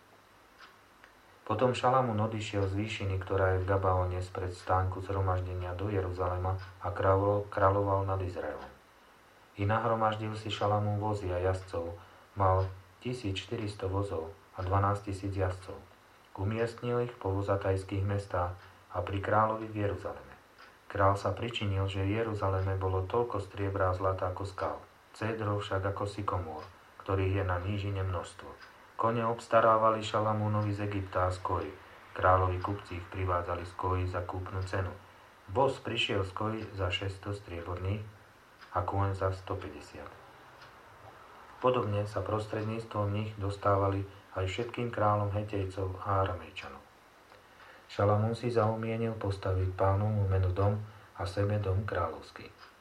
Speaker 1: Potom Šalamún odišiel z výšiny, ktorá je v Gabaone spred stánku zhromaždenia do Jeruzalema a kráľoval nad Izraelom. I nahromaždil si Šalamún vozy a jazdcov, mal 1400 vozov a 12 000 jazdcov. Umiestnil ich po vozatajských mestách a pri kráľovi v Jeruzaleme. Král sa pričinil, že v Jeruzaleme bolo toľko striebra a zlata ako skál, cédrov však ako sykomôr, ktorých je na nížine množstvo. Kone obstarávali Šalamúnovi z Egypta a z Koji. Kráľovi kupci ich privádzali z Koji za kúpnu cenu. Voz prišiel z Koji za 600 strieborných a kôň za 150. Podobne sa prostredníctvom nich dostávali aj všetkým kráľom Hetejcov a Aramejčanov. Šalamún si zaumienil postaviť Pánovmu menu dom a sebe dom kráľovský.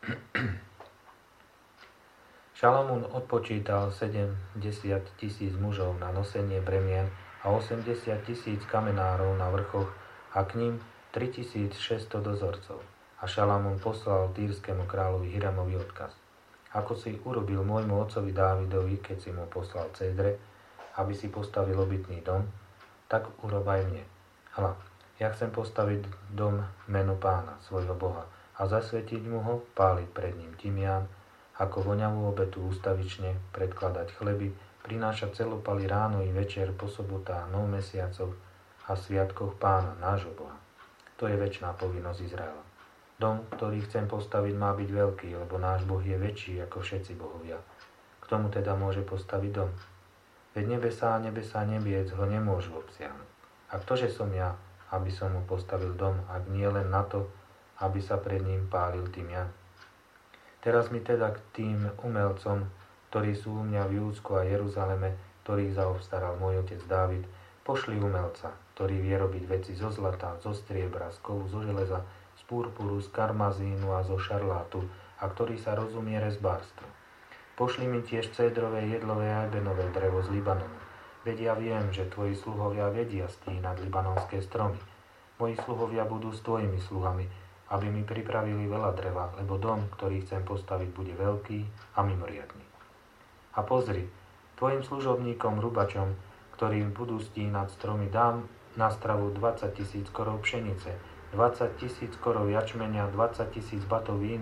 Speaker 1: Šalamún odpočítal 70 000 mužov na nosenie bremien a 80 000 kamenárov na vrchoch a k ním 3600 dozorcov. A Šalamún poslal týrskému kráľovi Hiramovi odkaz: Ako si urobil môjmu otcovi Dávidovi, keď si mu poslal cédre, aby si postavil obytný dom, tak urob aj mne. Hľa, ja chcem postaviť dom menu Pána, svojho Boha, a zasvetiť mu ho, páliť pred ním tymián, ako voňavú obetu ústavične, predkladať chleby, prinášať celopaly ráno i večer po sobotách, nov mesiacoch a sviatkoch Pána, nášho Boha. To je večná povinnosť Izraela. Dom, ktorý chcem postaviť, má byť veľký, lebo náš Boh je väčší ako všetci bohovia. K tomu teda môže postaviť dom. Veď nebesá a nebesá nebiec ho nemôžu obsiahnuť. A ktože som ja, aby som mu postavil dom, ak nie len na to, aby sa pred ním pálil tymian? Teraz mi teda k tým umelcom, ktorí sú u mňa v Júdsku a Jeruzaleme, ktorých zaobstaral môj otec Dávid, pošli umelca, ktorý vie robiť veci zo zlata, zo striebra, z kovu, zo železa, z purpuru, z karmazínu a zo šarlátu, a ktorý sa rozumie rezbárstvu. Pošli mi tiež cédrové, jedlové a ebenové drevo z Libanonu. Veď ja viem, že tvoji sluhovia vedia stínať libanonské stromy. Moji sluhovia budú s tvojimi sluhami, aby mi pripravili veľa dreva, lebo dom, ktorý chcem postaviť, bude veľký a mimoriadny. A pozri, tvojim služobníkom, rubačom, ktorým budú stínať stromy, dám na stravu 20 000 korov pšenice, 20 000 korov jačmenia, 20 000 batov vína a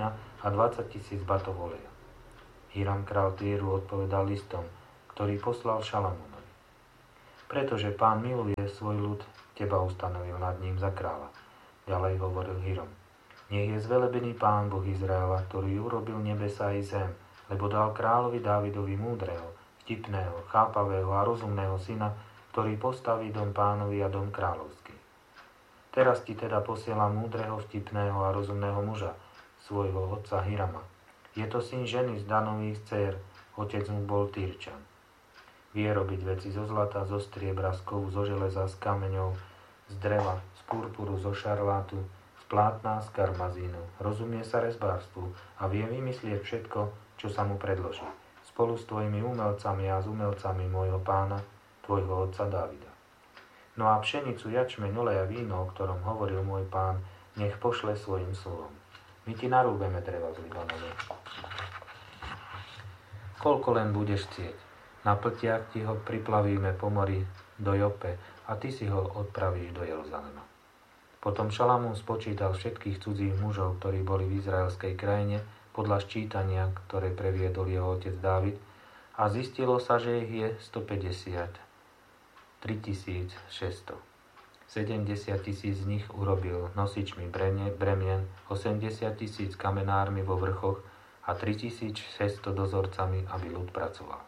Speaker 1: a 20 000 batov oleja. Hiram král Týru odpovedal listom, ktorý poslal Šalamúnovi. Pretože Pán miluje svoj ľud, teba ustanovil nad ním za kráľa. Ďalej hovoril Hiram. Nech je zvelebený Pán Boh Izraela, ktorý urobil nebesa i zem, lebo dal kráľovi Dávidovi múdreho, vtipného, chápavého a rozumného syna, ktorý postaví dom Pánovi a dom kráľovský. Teraz ti teda posielam múdreho, vtipného a rozumného muža, svojho otca Hirama. Je to syn ženy z Danových dcér, otec mu bol Týrčan. Vie robiť veci zo zlata, zo striebra, z kovu, zo železa, z kameňov, z dreva, z purpuru, zo šarlátu, z plátna, z karmazínu. Rozumie sa rezbárstvu a vie vymyslieť všetko, čo sa mu predloží. Spolu s tvojimi umelcami a s umelcami môjho pána, tvojho otca Dávida. No a pšenicu, jačmeň, olej a víno, o ktorom hovoril môj pán, nech pošle svojim sluhom. My ti narúbeme dreva z Libanonu. Koľko len budeš chcieť. Na pltiach ti ho priplavíme po mori do Jope a ty si ho odpravíš do Jeruzalema. Potom Šalamún spočítal všetkých cudzích mužov, ktorí boli v izraelskej krajine, podľa ščítania, ktoré previedol jeho otec Dávid, a zistilo sa, že ich je 153 600. 70 000 z nich urobil nosičmi bremien, 80 000 kamenármi vo vrchoch a 3600 dozorcami, aby ľud pracoval.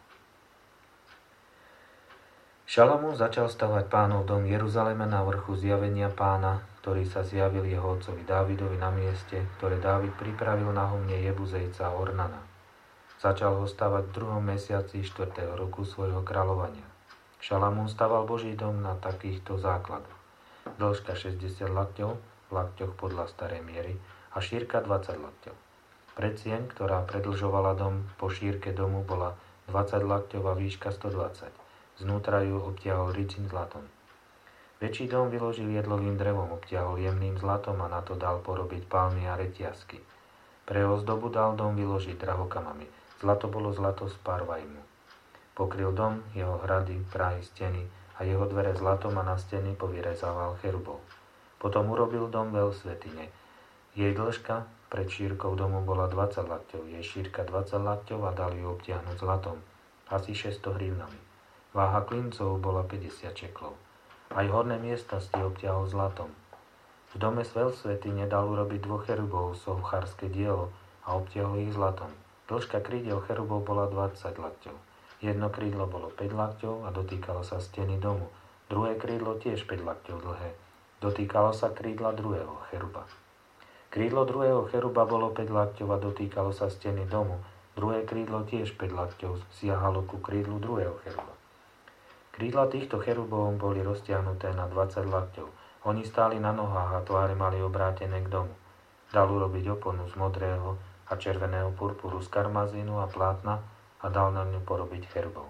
Speaker 1: Šalamún začal stavať Pánov dom v Jeruzaleme na vrchu zjavenia Pána, ktorý sa zjavil jeho otcovi Dávidovi na mieste, ktoré Dávid pripravil na humne Jebuzejca Ornana. Začal ho stavať v 2. mesiaci 4. roku svojho kráľovania. Šalamún staval Boží dom na takýchto základoch. Dĺžka 60 lakťov, v lakťoch podľa starej miery, a šírka 20 lakťov. Predsieň, ktorá predĺžovala dom po šírke domu, bola 20 lakťov a výška 120. Znútra ju obtiahol ryčím zlatom. Väčší dom vyložil jedlovým drevom, obtiahol jemným zlatom a na to dal porobiť palmy a reťazky. Pre ozdobu dal dom vyložiť drahokamami. Zlato bolo zlato z Parvajmu. Pokryl dom, jeho hrady, prahy, steny a jeho dvere zlatom a na steny povyrezával cherubov. Potom urobil dom veľ svätyne. Jej dĺžka pred šírkou domu bola 20 lakťov, jej šírka 20 lakťov a dali ju obtiahnuť zlatom, asi 600 hrivnami. Váha klincov bola 50 čeklov. Aj horné miestnosti obtiahol zlatom. V dome veľsvätyne dal urobiť 2 cherubov, sovchárske dielo, a obtiahol ich zlatom. Dĺžka krídel cherubov bola 20 lakťov. Jedno krídlo bolo 5 lakťov a dotýkalo sa steny domu. Druhé krídlo tiež 5 lakťov dlhé. Dotýkalo sa krídla druhého cheruba. Krídlo druhého cheruba bolo 5 lakťov a dotýkalo sa steny domu. Druhé krídlo tiež 5 lakťov siahalo ku krídlu druhého cheruba. Krídla týchto cherubov boli roztiahnuté na 20 lakťov. Oni stáli na nohách a tváre mali obrátené k domu. Dal urobiť oponu z modrého a červeného purpuru, z karmazínu a plátna a dal na ňu porobiť cherubov.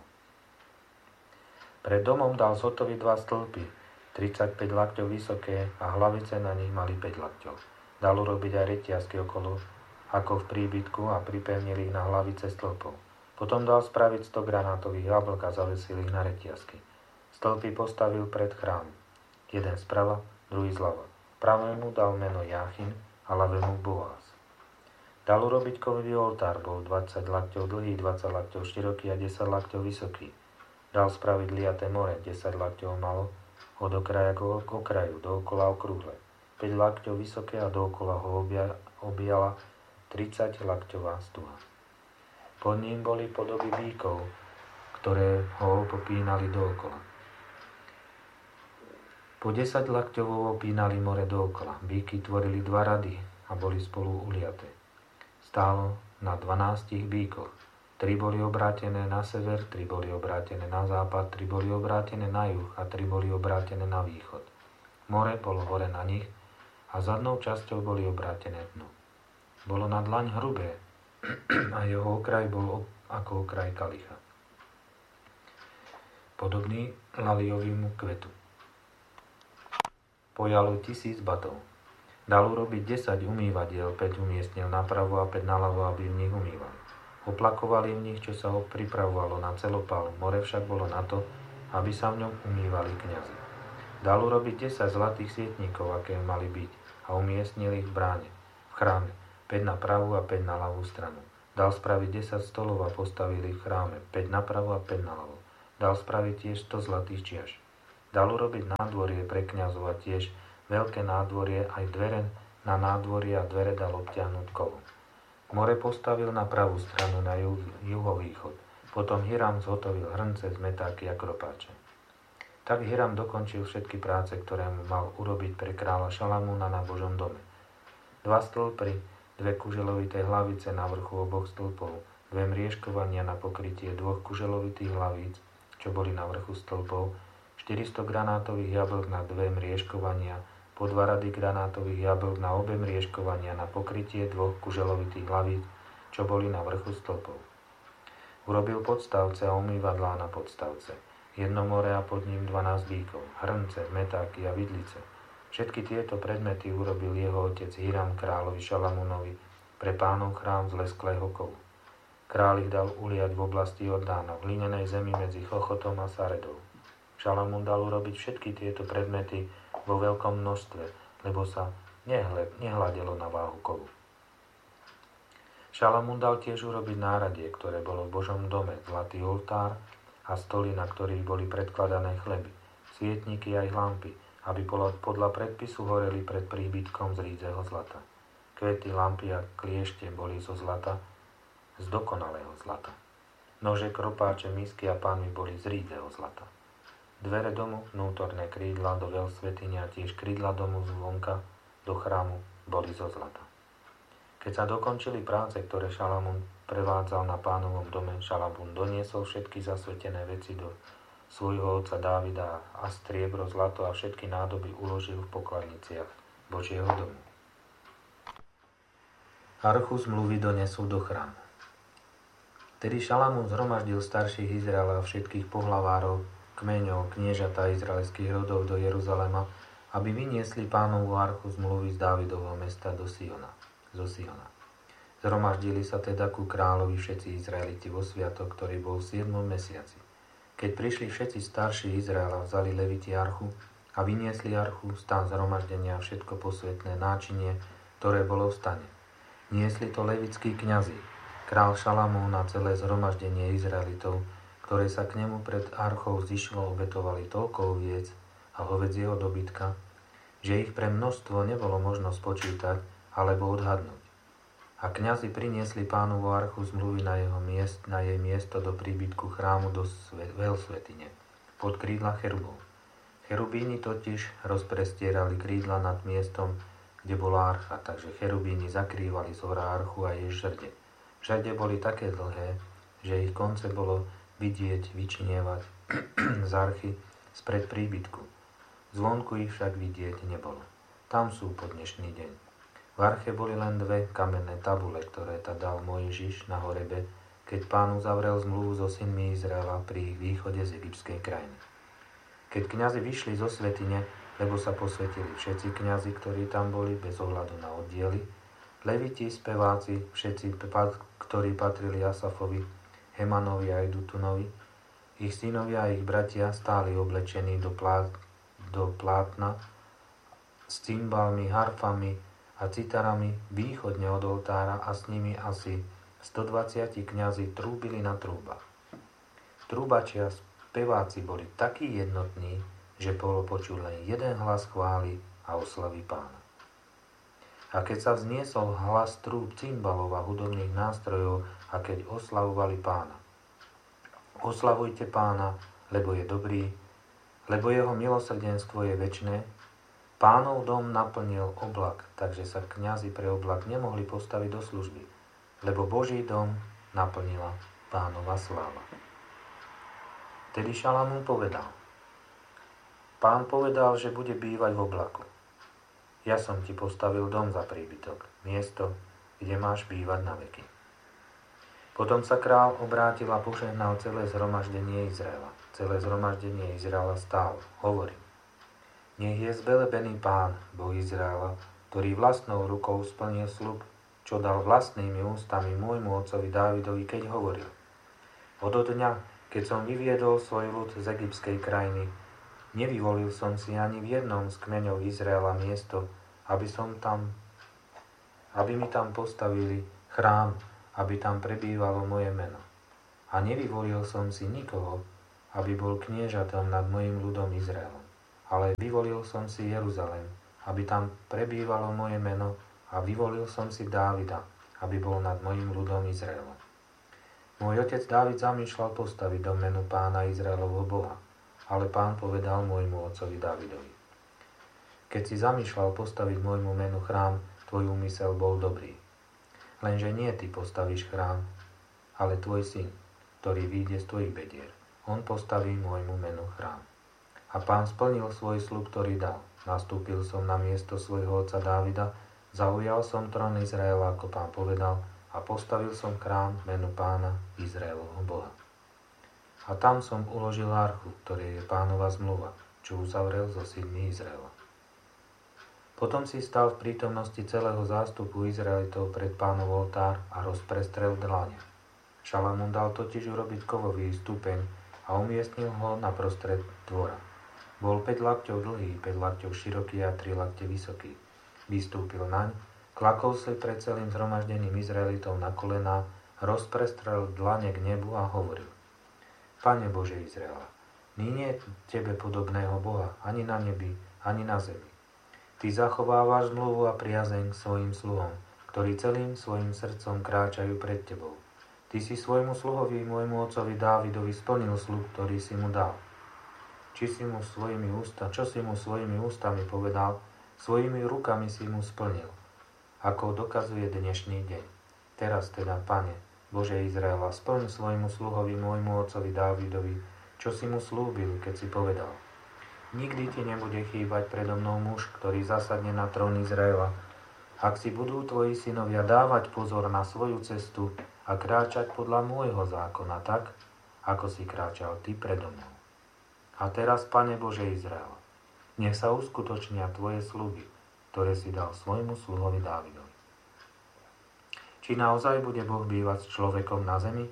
Speaker 1: Pred domom dal zhotoviť 2 stĺpy, 35 lakťov vysoké a hlavice na nich mali 5 lakťov. Dal urobiť aj reťazky okolo, ako v príbytku, a pripevnil ich na hlavice stĺpov. Potom dal spraviť 100 granátových jablk a zavesil ich na reťazky. Stĺpy postavil pred chrám. Jeden sprava, druhý zľava. Pravému dal meno Jáchin a ľavému Boaz. Dal urobiť kovový oltár, bol 20 lakťov dlhý, 20 lakťov široký a 10 lakťov vysoký. Dal spraviť liaté more, 10 lakťov malo, od okraja k okraju, dookola okrúhle. 5 lakťov vysoké a dookola ho objala 30 lakťová stuha. Pod ním boli podoby bíkov, ktoré ho popínali dookola. Po 10 lakťov opínali more dookola. Bíky tvorili 2 rady a boli spolu uliaté. Stálo na 12 bíkoch. 3 boli obrátené na sever, 3 boli obrátené na západ, 3 boli obrátené na juh a 3 boli obrátené na východ. More bolo hore na nich a zadnou časťou boli obrátené dnu. Bolo na dlaň hrubé a jeho okraj bol ako okraj kalicha, podobný laliovému kvetu. Pojalo 1000 batov. Dal urobiť 10 umývadiel, 5 umiestnil napravo a 5 naľavo, aby v nich umývali. Oplakovali v nich, čo sa ho pripravovalo na celopal. More však bolo na to, aby sa v ňom umývali kňazi. Dal urobiť 10 zlatých svietníkov, aké mali byť, a umiestnil ich v bráne, v chráme. 5 na pravú a 5 na ľavú stranu. Dal spraviť 10 stolov a postavili v chráme, 5 na pravú a 5 na ľavú. Dal spraviť tiež 100 zlatých čiaš. Dal urobiť nádvorie pre kňazov a tiež veľké nádvorie, aj dvere na nádvorie a dvere dal obtiahnuť kovom. More postavil na pravú stranu na juhovýchod. Potom Hiram zhotovil hrnce, zmetáky a kropáče. Tak Hiram dokončil všetky práce, ktoré mu mal urobiť pre kráľa Šalamúna na Božom dome. 2 stĺpy, 2 kuželovité hlavice na vrchu oboch stĺpov, 2 mriežkovania na pokrytie 2 kuželovitých hlavíc, čo boli na vrchu stĺpov, 400 granátových jablk na 2 mriežkovania, po 2 rady granátových jablk na obe mriežkovania na pokrytie 2 kuželovitých hlavíc, čo boli na vrchu stĺpov. Urobil podstavce a umývadlá na podstavce, 1 more a pod ním 12 bíkov, hrnce, metáky a vidlice. Všetky tieto predmety urobil jeho otec Hiram kráľovi Šalamúnovi pre Pánov chrám z lesklého kovu. Kráľ ich dal uliať v oblasti Jordána, v hlinenej zemi medzi Chochotom a Saredou. Šalamún dal urobiť všetky tieto predmety vo veľkom množstve, lebo sa nehľadelo na váhu kovu. Šalamún dal tiež urobiť náradie, ktoré bolo v Božom dome, zlatý oltár a stoly, na ktorých boli predkladané chleby, svietniky aj lampy, aby podľa predpisu horeli pred príbytkom z rídzeho zlata. Kvety, lampy a kliešte boli zo zlata, z dokonalého zlata. Nože, kropáče, misky a pánvy boli z rídzeho zlata. Dvere domu, vnútorné krídla do veľsvätyne a tiež krídla domu zvonka do chrámu boli zo zlata. Keď sa dokončili práce, ktoré Šalamún prevádzal na Pánovom dome, Šalamún doniesol všetky zasvetené veci do svojho otca Dávida a striebro, zlato a všetky nádoby uložil v pokladniciach Božieho domu. Archu zmluvy donesú do chrámu. Tedy Šalamún zhromaždil starších Izraela a všetkých pohlavárov, kmeňov, kniežatá izraelských rodov do Jeruzalema, aby vyniesli Pánovu archu zmluvy z Dávidovho mesta zo Siona. Zhromaždili sa teda ku kráľovi všetci Izraeliti vo sviatok, ktorý bol v 7. mesiaci. Keď prišli všetci starší Izraela, vzali leviti archu a vyniesli archu, stan zhromaždenia a všetko posvetné náčinie, ktoré bolo v stane. Niesli to levitskí kňazi, král Šalamún a celé zhromaždenie Izraelitov, ktoré sa k nemu pred archou zišlo, obetovali toľko oviec a hovedzieho dobytka, že ich pre množstvo nebolo možno spočítať alebo odhadnúť. A kňazi priniesli Pánovu archu zmluvy na jej miesto do príbytku chrámu do veľsvätyne, pod krídla cherubov. Cherubíni totiž rozprestierali krídla nad miestom, kde bola archa, takže cherubíni zakrývali zhora archu a jej žrde. Žrde boli také dlhé, že ich konce bolo vidieť, vyčnievať z archy spred príbytku. Zvonku ich však vidieť nebolo. Tam sú po dnešný deň. V arche boli len 2 kamenné tabule, ktoré dal Mojžiš na horebe, keď Pán uzavrel zmluvu so synmi Izraela pri ich východe z egyptskej krajiny. Keď kňazi vyšli zo svätyne, lebo sa posvetili všetci kňazi, ktorí tam boli, bez ohľadu na oddiely, leviti, speváci, všetci, ktorí patrili Asafovi, Hemanovi a Edutunovi, ich synovia a ich bratia stáli oblečení do plátna s cymbalmi, harfami a citarami východne od oltára a s nimi asi 120 kňazi trúbili na trúbach. Trúbači a speváci boli takí jednotní, že bolo počuť len jeden hlas chvály a oslavy Pána. A keď sa vzniesol hlas trúb, cymbalov a hudobných nástrojov a keď oslavovali Pána. Oslavujte Pána, lebo je dobrý, lebo jeho milosrdenstvo je večné. Pánov dom naplnil oblak, takže sa kňazi pre oblak nemohli postaviť do služby, lebo Boží dom naplnila Pánova sláva. Tedy Šalamún povedal: Pán povedal, že bude bývať v oblaku. Ja som ti postavil dom za príbytok, miesto, kde máš bývať na veky. Potom sa král obrátil a požehnal celé zhromaždenie Izraela. Celé zhromaždenie Izraela stálo. Hovorí: Nech je zvelebený Pán, Boh Izraela, ktorý vlastnou rukou splnil sľub, čo dal vlastnými ústami môjmu otcovi Dávidovi, keď hovoril: Od dňa, keď som vyviedol svoj ľud z egyptskej krajiny, nevyvolil som si ani v jednom z kmeňov Izraela miesto, aby aby mi tam postavili chrám, aby tam prebývalo moje meno. A nevyvolil som si nikoho, aby bol kniežatom nad mojim ľudom Izraelom. Ale vyvolil som si Jeruzalém, aby tam prebývalo moje meno, a vyvolil som si Dávida, aby bol nad mojim ľudom Izraelom. Môj otec Dávid zamýšľal postaviť do menu Pána Izraelovho Boha, ale Pán povedal môjmu otcovi Dávidovi: Keď si zamýšľal postaviť môjmu menu chrám, tvoj úmysel bol dobrý. Lenže nie ty postavíš chrám, ale tvoj syn, ktorý vyjde z tvojich bedier. On postaví môjmu menu chrám. A Pán splnil svoj sľub, ktorý dal. Nastúpil som na miesto svojho otca Dávida, zaujal som trón Izraela, ako Pán povedal, a postavil som chrám menu Pána Izraelovho Boha. A tam som uložil archu, ktorej je Pánova zmluva, čo uzavrel so synmi Izraela. Potom si stal v prítomnosti celého zástupu Izraelitov pred Pánov oltár a rozprestrel dlane. Šalamún dal totiž urobiť kovový stupeň a umiestnil ho na prostred dvora. Bol 5 lakťov dlhý, 5 lakťov široký a 3 lakte vysoký. Vystúpil naň, klakol si pred celým zhromaždením Izraelitov na kolená, rozprestrel dlane k nebu a hovoril: Pane Bože Izraela, nie je tebe podobného Boha ani na nebi, ani na zemi. Ty zachovávaš zmluvu a priazeň k svojim sluhom, ktorí celým svojim srdcom kráčajú pred tebou. Ty si svojmu sluhovi, môjmu otcovi Dávidovi splnil sľub, ktorý si mu dal. Čo si mu svojimi ústami povedal, svojimi rukami si mu splnil, ako dokazuje dnešný deň. Teraz teda, Pane, Bože Izraela, splň svojmu sluhovi, môjmu otcovi Dávidovi, čo si mu slúbil, keď si povedal: Nikdy ti nebude chýbať predo mnou muž, ktorý zasadne na trón Izraela, ak si budú tvoji synovia dávať pozor na svoju cestu a kráčať podľa môjho zákona tak, ako si kráčal ty predo mnou. A teraz, Pane Bože Izraela, nech sa uskutočnia tvoje sľuby, ktoré si dal svojmu sluhovi Dávidovi. Či naozaj bude Boh bývať s človekom na zemi?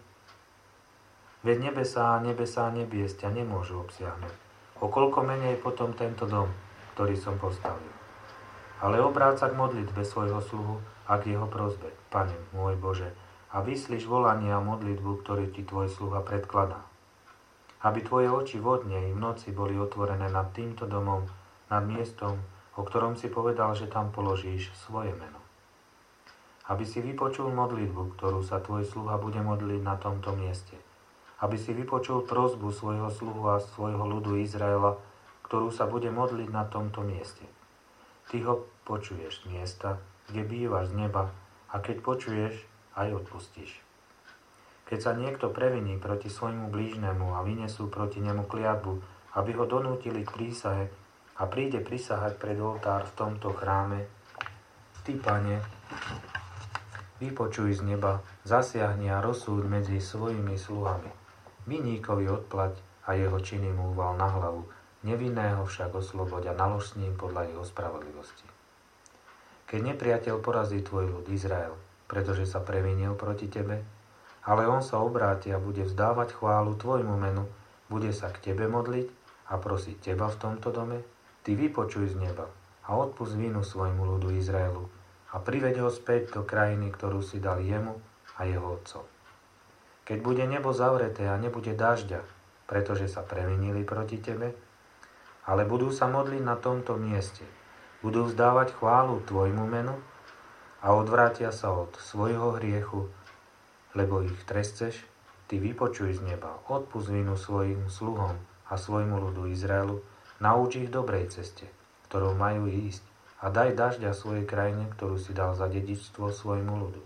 Speaker 1: Veď nebesá a nebies ťa nemôžu obsiahnuť. O koľko menej potom tento dom, ktorý som postavil. Ale obráť sa k modlitbe svojho sluhu a k jeho prosbe, Pane môj Bože, a vyslíš volanie a modlitbu, ktorý ti tvoj sluha predkladá. Aby tvoje oči vodne i v noci boli otvorené nad týmto domom, nad miestom, o ktorom si povedal, že tam položíš svoje meno. Aby si vypočul modlitbu, ktorú sa tvoj sluha bude modliť na tomto mieste. Aby si vypočul prosbu svojho sluhu a svojho ľudu Izraela, ktorú sa bude modliť na tomto mieste. Ty ho počuješ z miesta, kde bývaš z neba, a keď počuješ, aj odpustíš. Keď sa niekto previní proti svojmu blížnemu a vynesú proti nemu kliatbu, aby ho donútili k prísahe a príde prisahať pred oltár v tomto chráme, ty, Pane, vypočuj z neba, zasiahni a rozsúď medzi svojimi sluhami. Viníkovi odplať a jeho činy mu uval na hlavu, nevinného však osloboď a nalož s ním podľa jeho spravodlivosti. Keď nepriateľ porazí tvoj ľud Izrael, pretože sa previnil proti tebe, ale on sa obráti a bude vzdávať chválu tvojmu menu, bude sa k tebe modliť a prosiť teba v tomto dome, ty vypočuj z neba a odpusť vinu svojmu ľudu Izraelu a priveď ho späť do krajiny, ktorú si dal jemu a jeho otcom. Keď bude nebo zavreté a nebude dažďa, pretože sa previnili proti tebe, ale budú sa modliť na tomto mieste, budú vzdávať chválu tvojmu menu a odvrátia sa od svojho hriechu, lebo ich trestceš, ty vypočuj z neba, odpusť vinu svojim sluhom a svojmu ľudu Izraelu, nauč ich dobrej ceste, ktorou majú ísť, a daj dažďa svojej krajine, ktorú si dal za dedičstvo svojmu ľudu.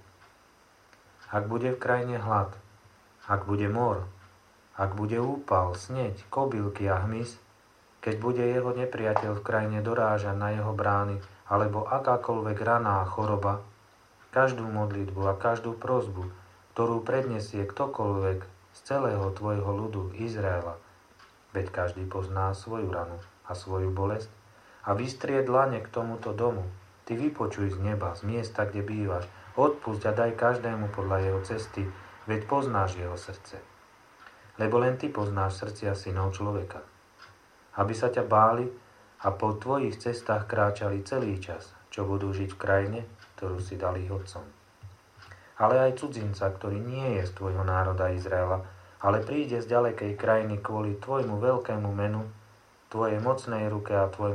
Speaker 1: Ak bude v krajine hlad, ak bude mor, ak bude úpal, sneď, kobylky a hmyz, keď bude jeho nepriateľ v krajine dorážať na jeho brány, alebo akákoľvek raná choroba, každú modlitbu a každú prosbu, ktorú predniesie ktokoľvek z celého tvojho ľudu Izraela, veď každý pozná svoju ranu a svoju bolesť, a vystrie dlane k tomuto domu, ty vypočuj z neba, z miesta, kde bývaš, odpusť a daj každému podľa jeho cesty, veď poznáš jeho srdce. Lebo len ty poznáš srdcia synov človeka. Aby sa ťa báli a po tvojich cestách kráčali celý čas, čo budú žiť v krajine, ktorú si dal ich otcom. Ale aj cudzinca, ktorý nie je z tvojho národa Izraela, ale príde z ďalekej krajiny kvôli tvojmu veľkému menu, tvojej mocnej ruke a tvojmu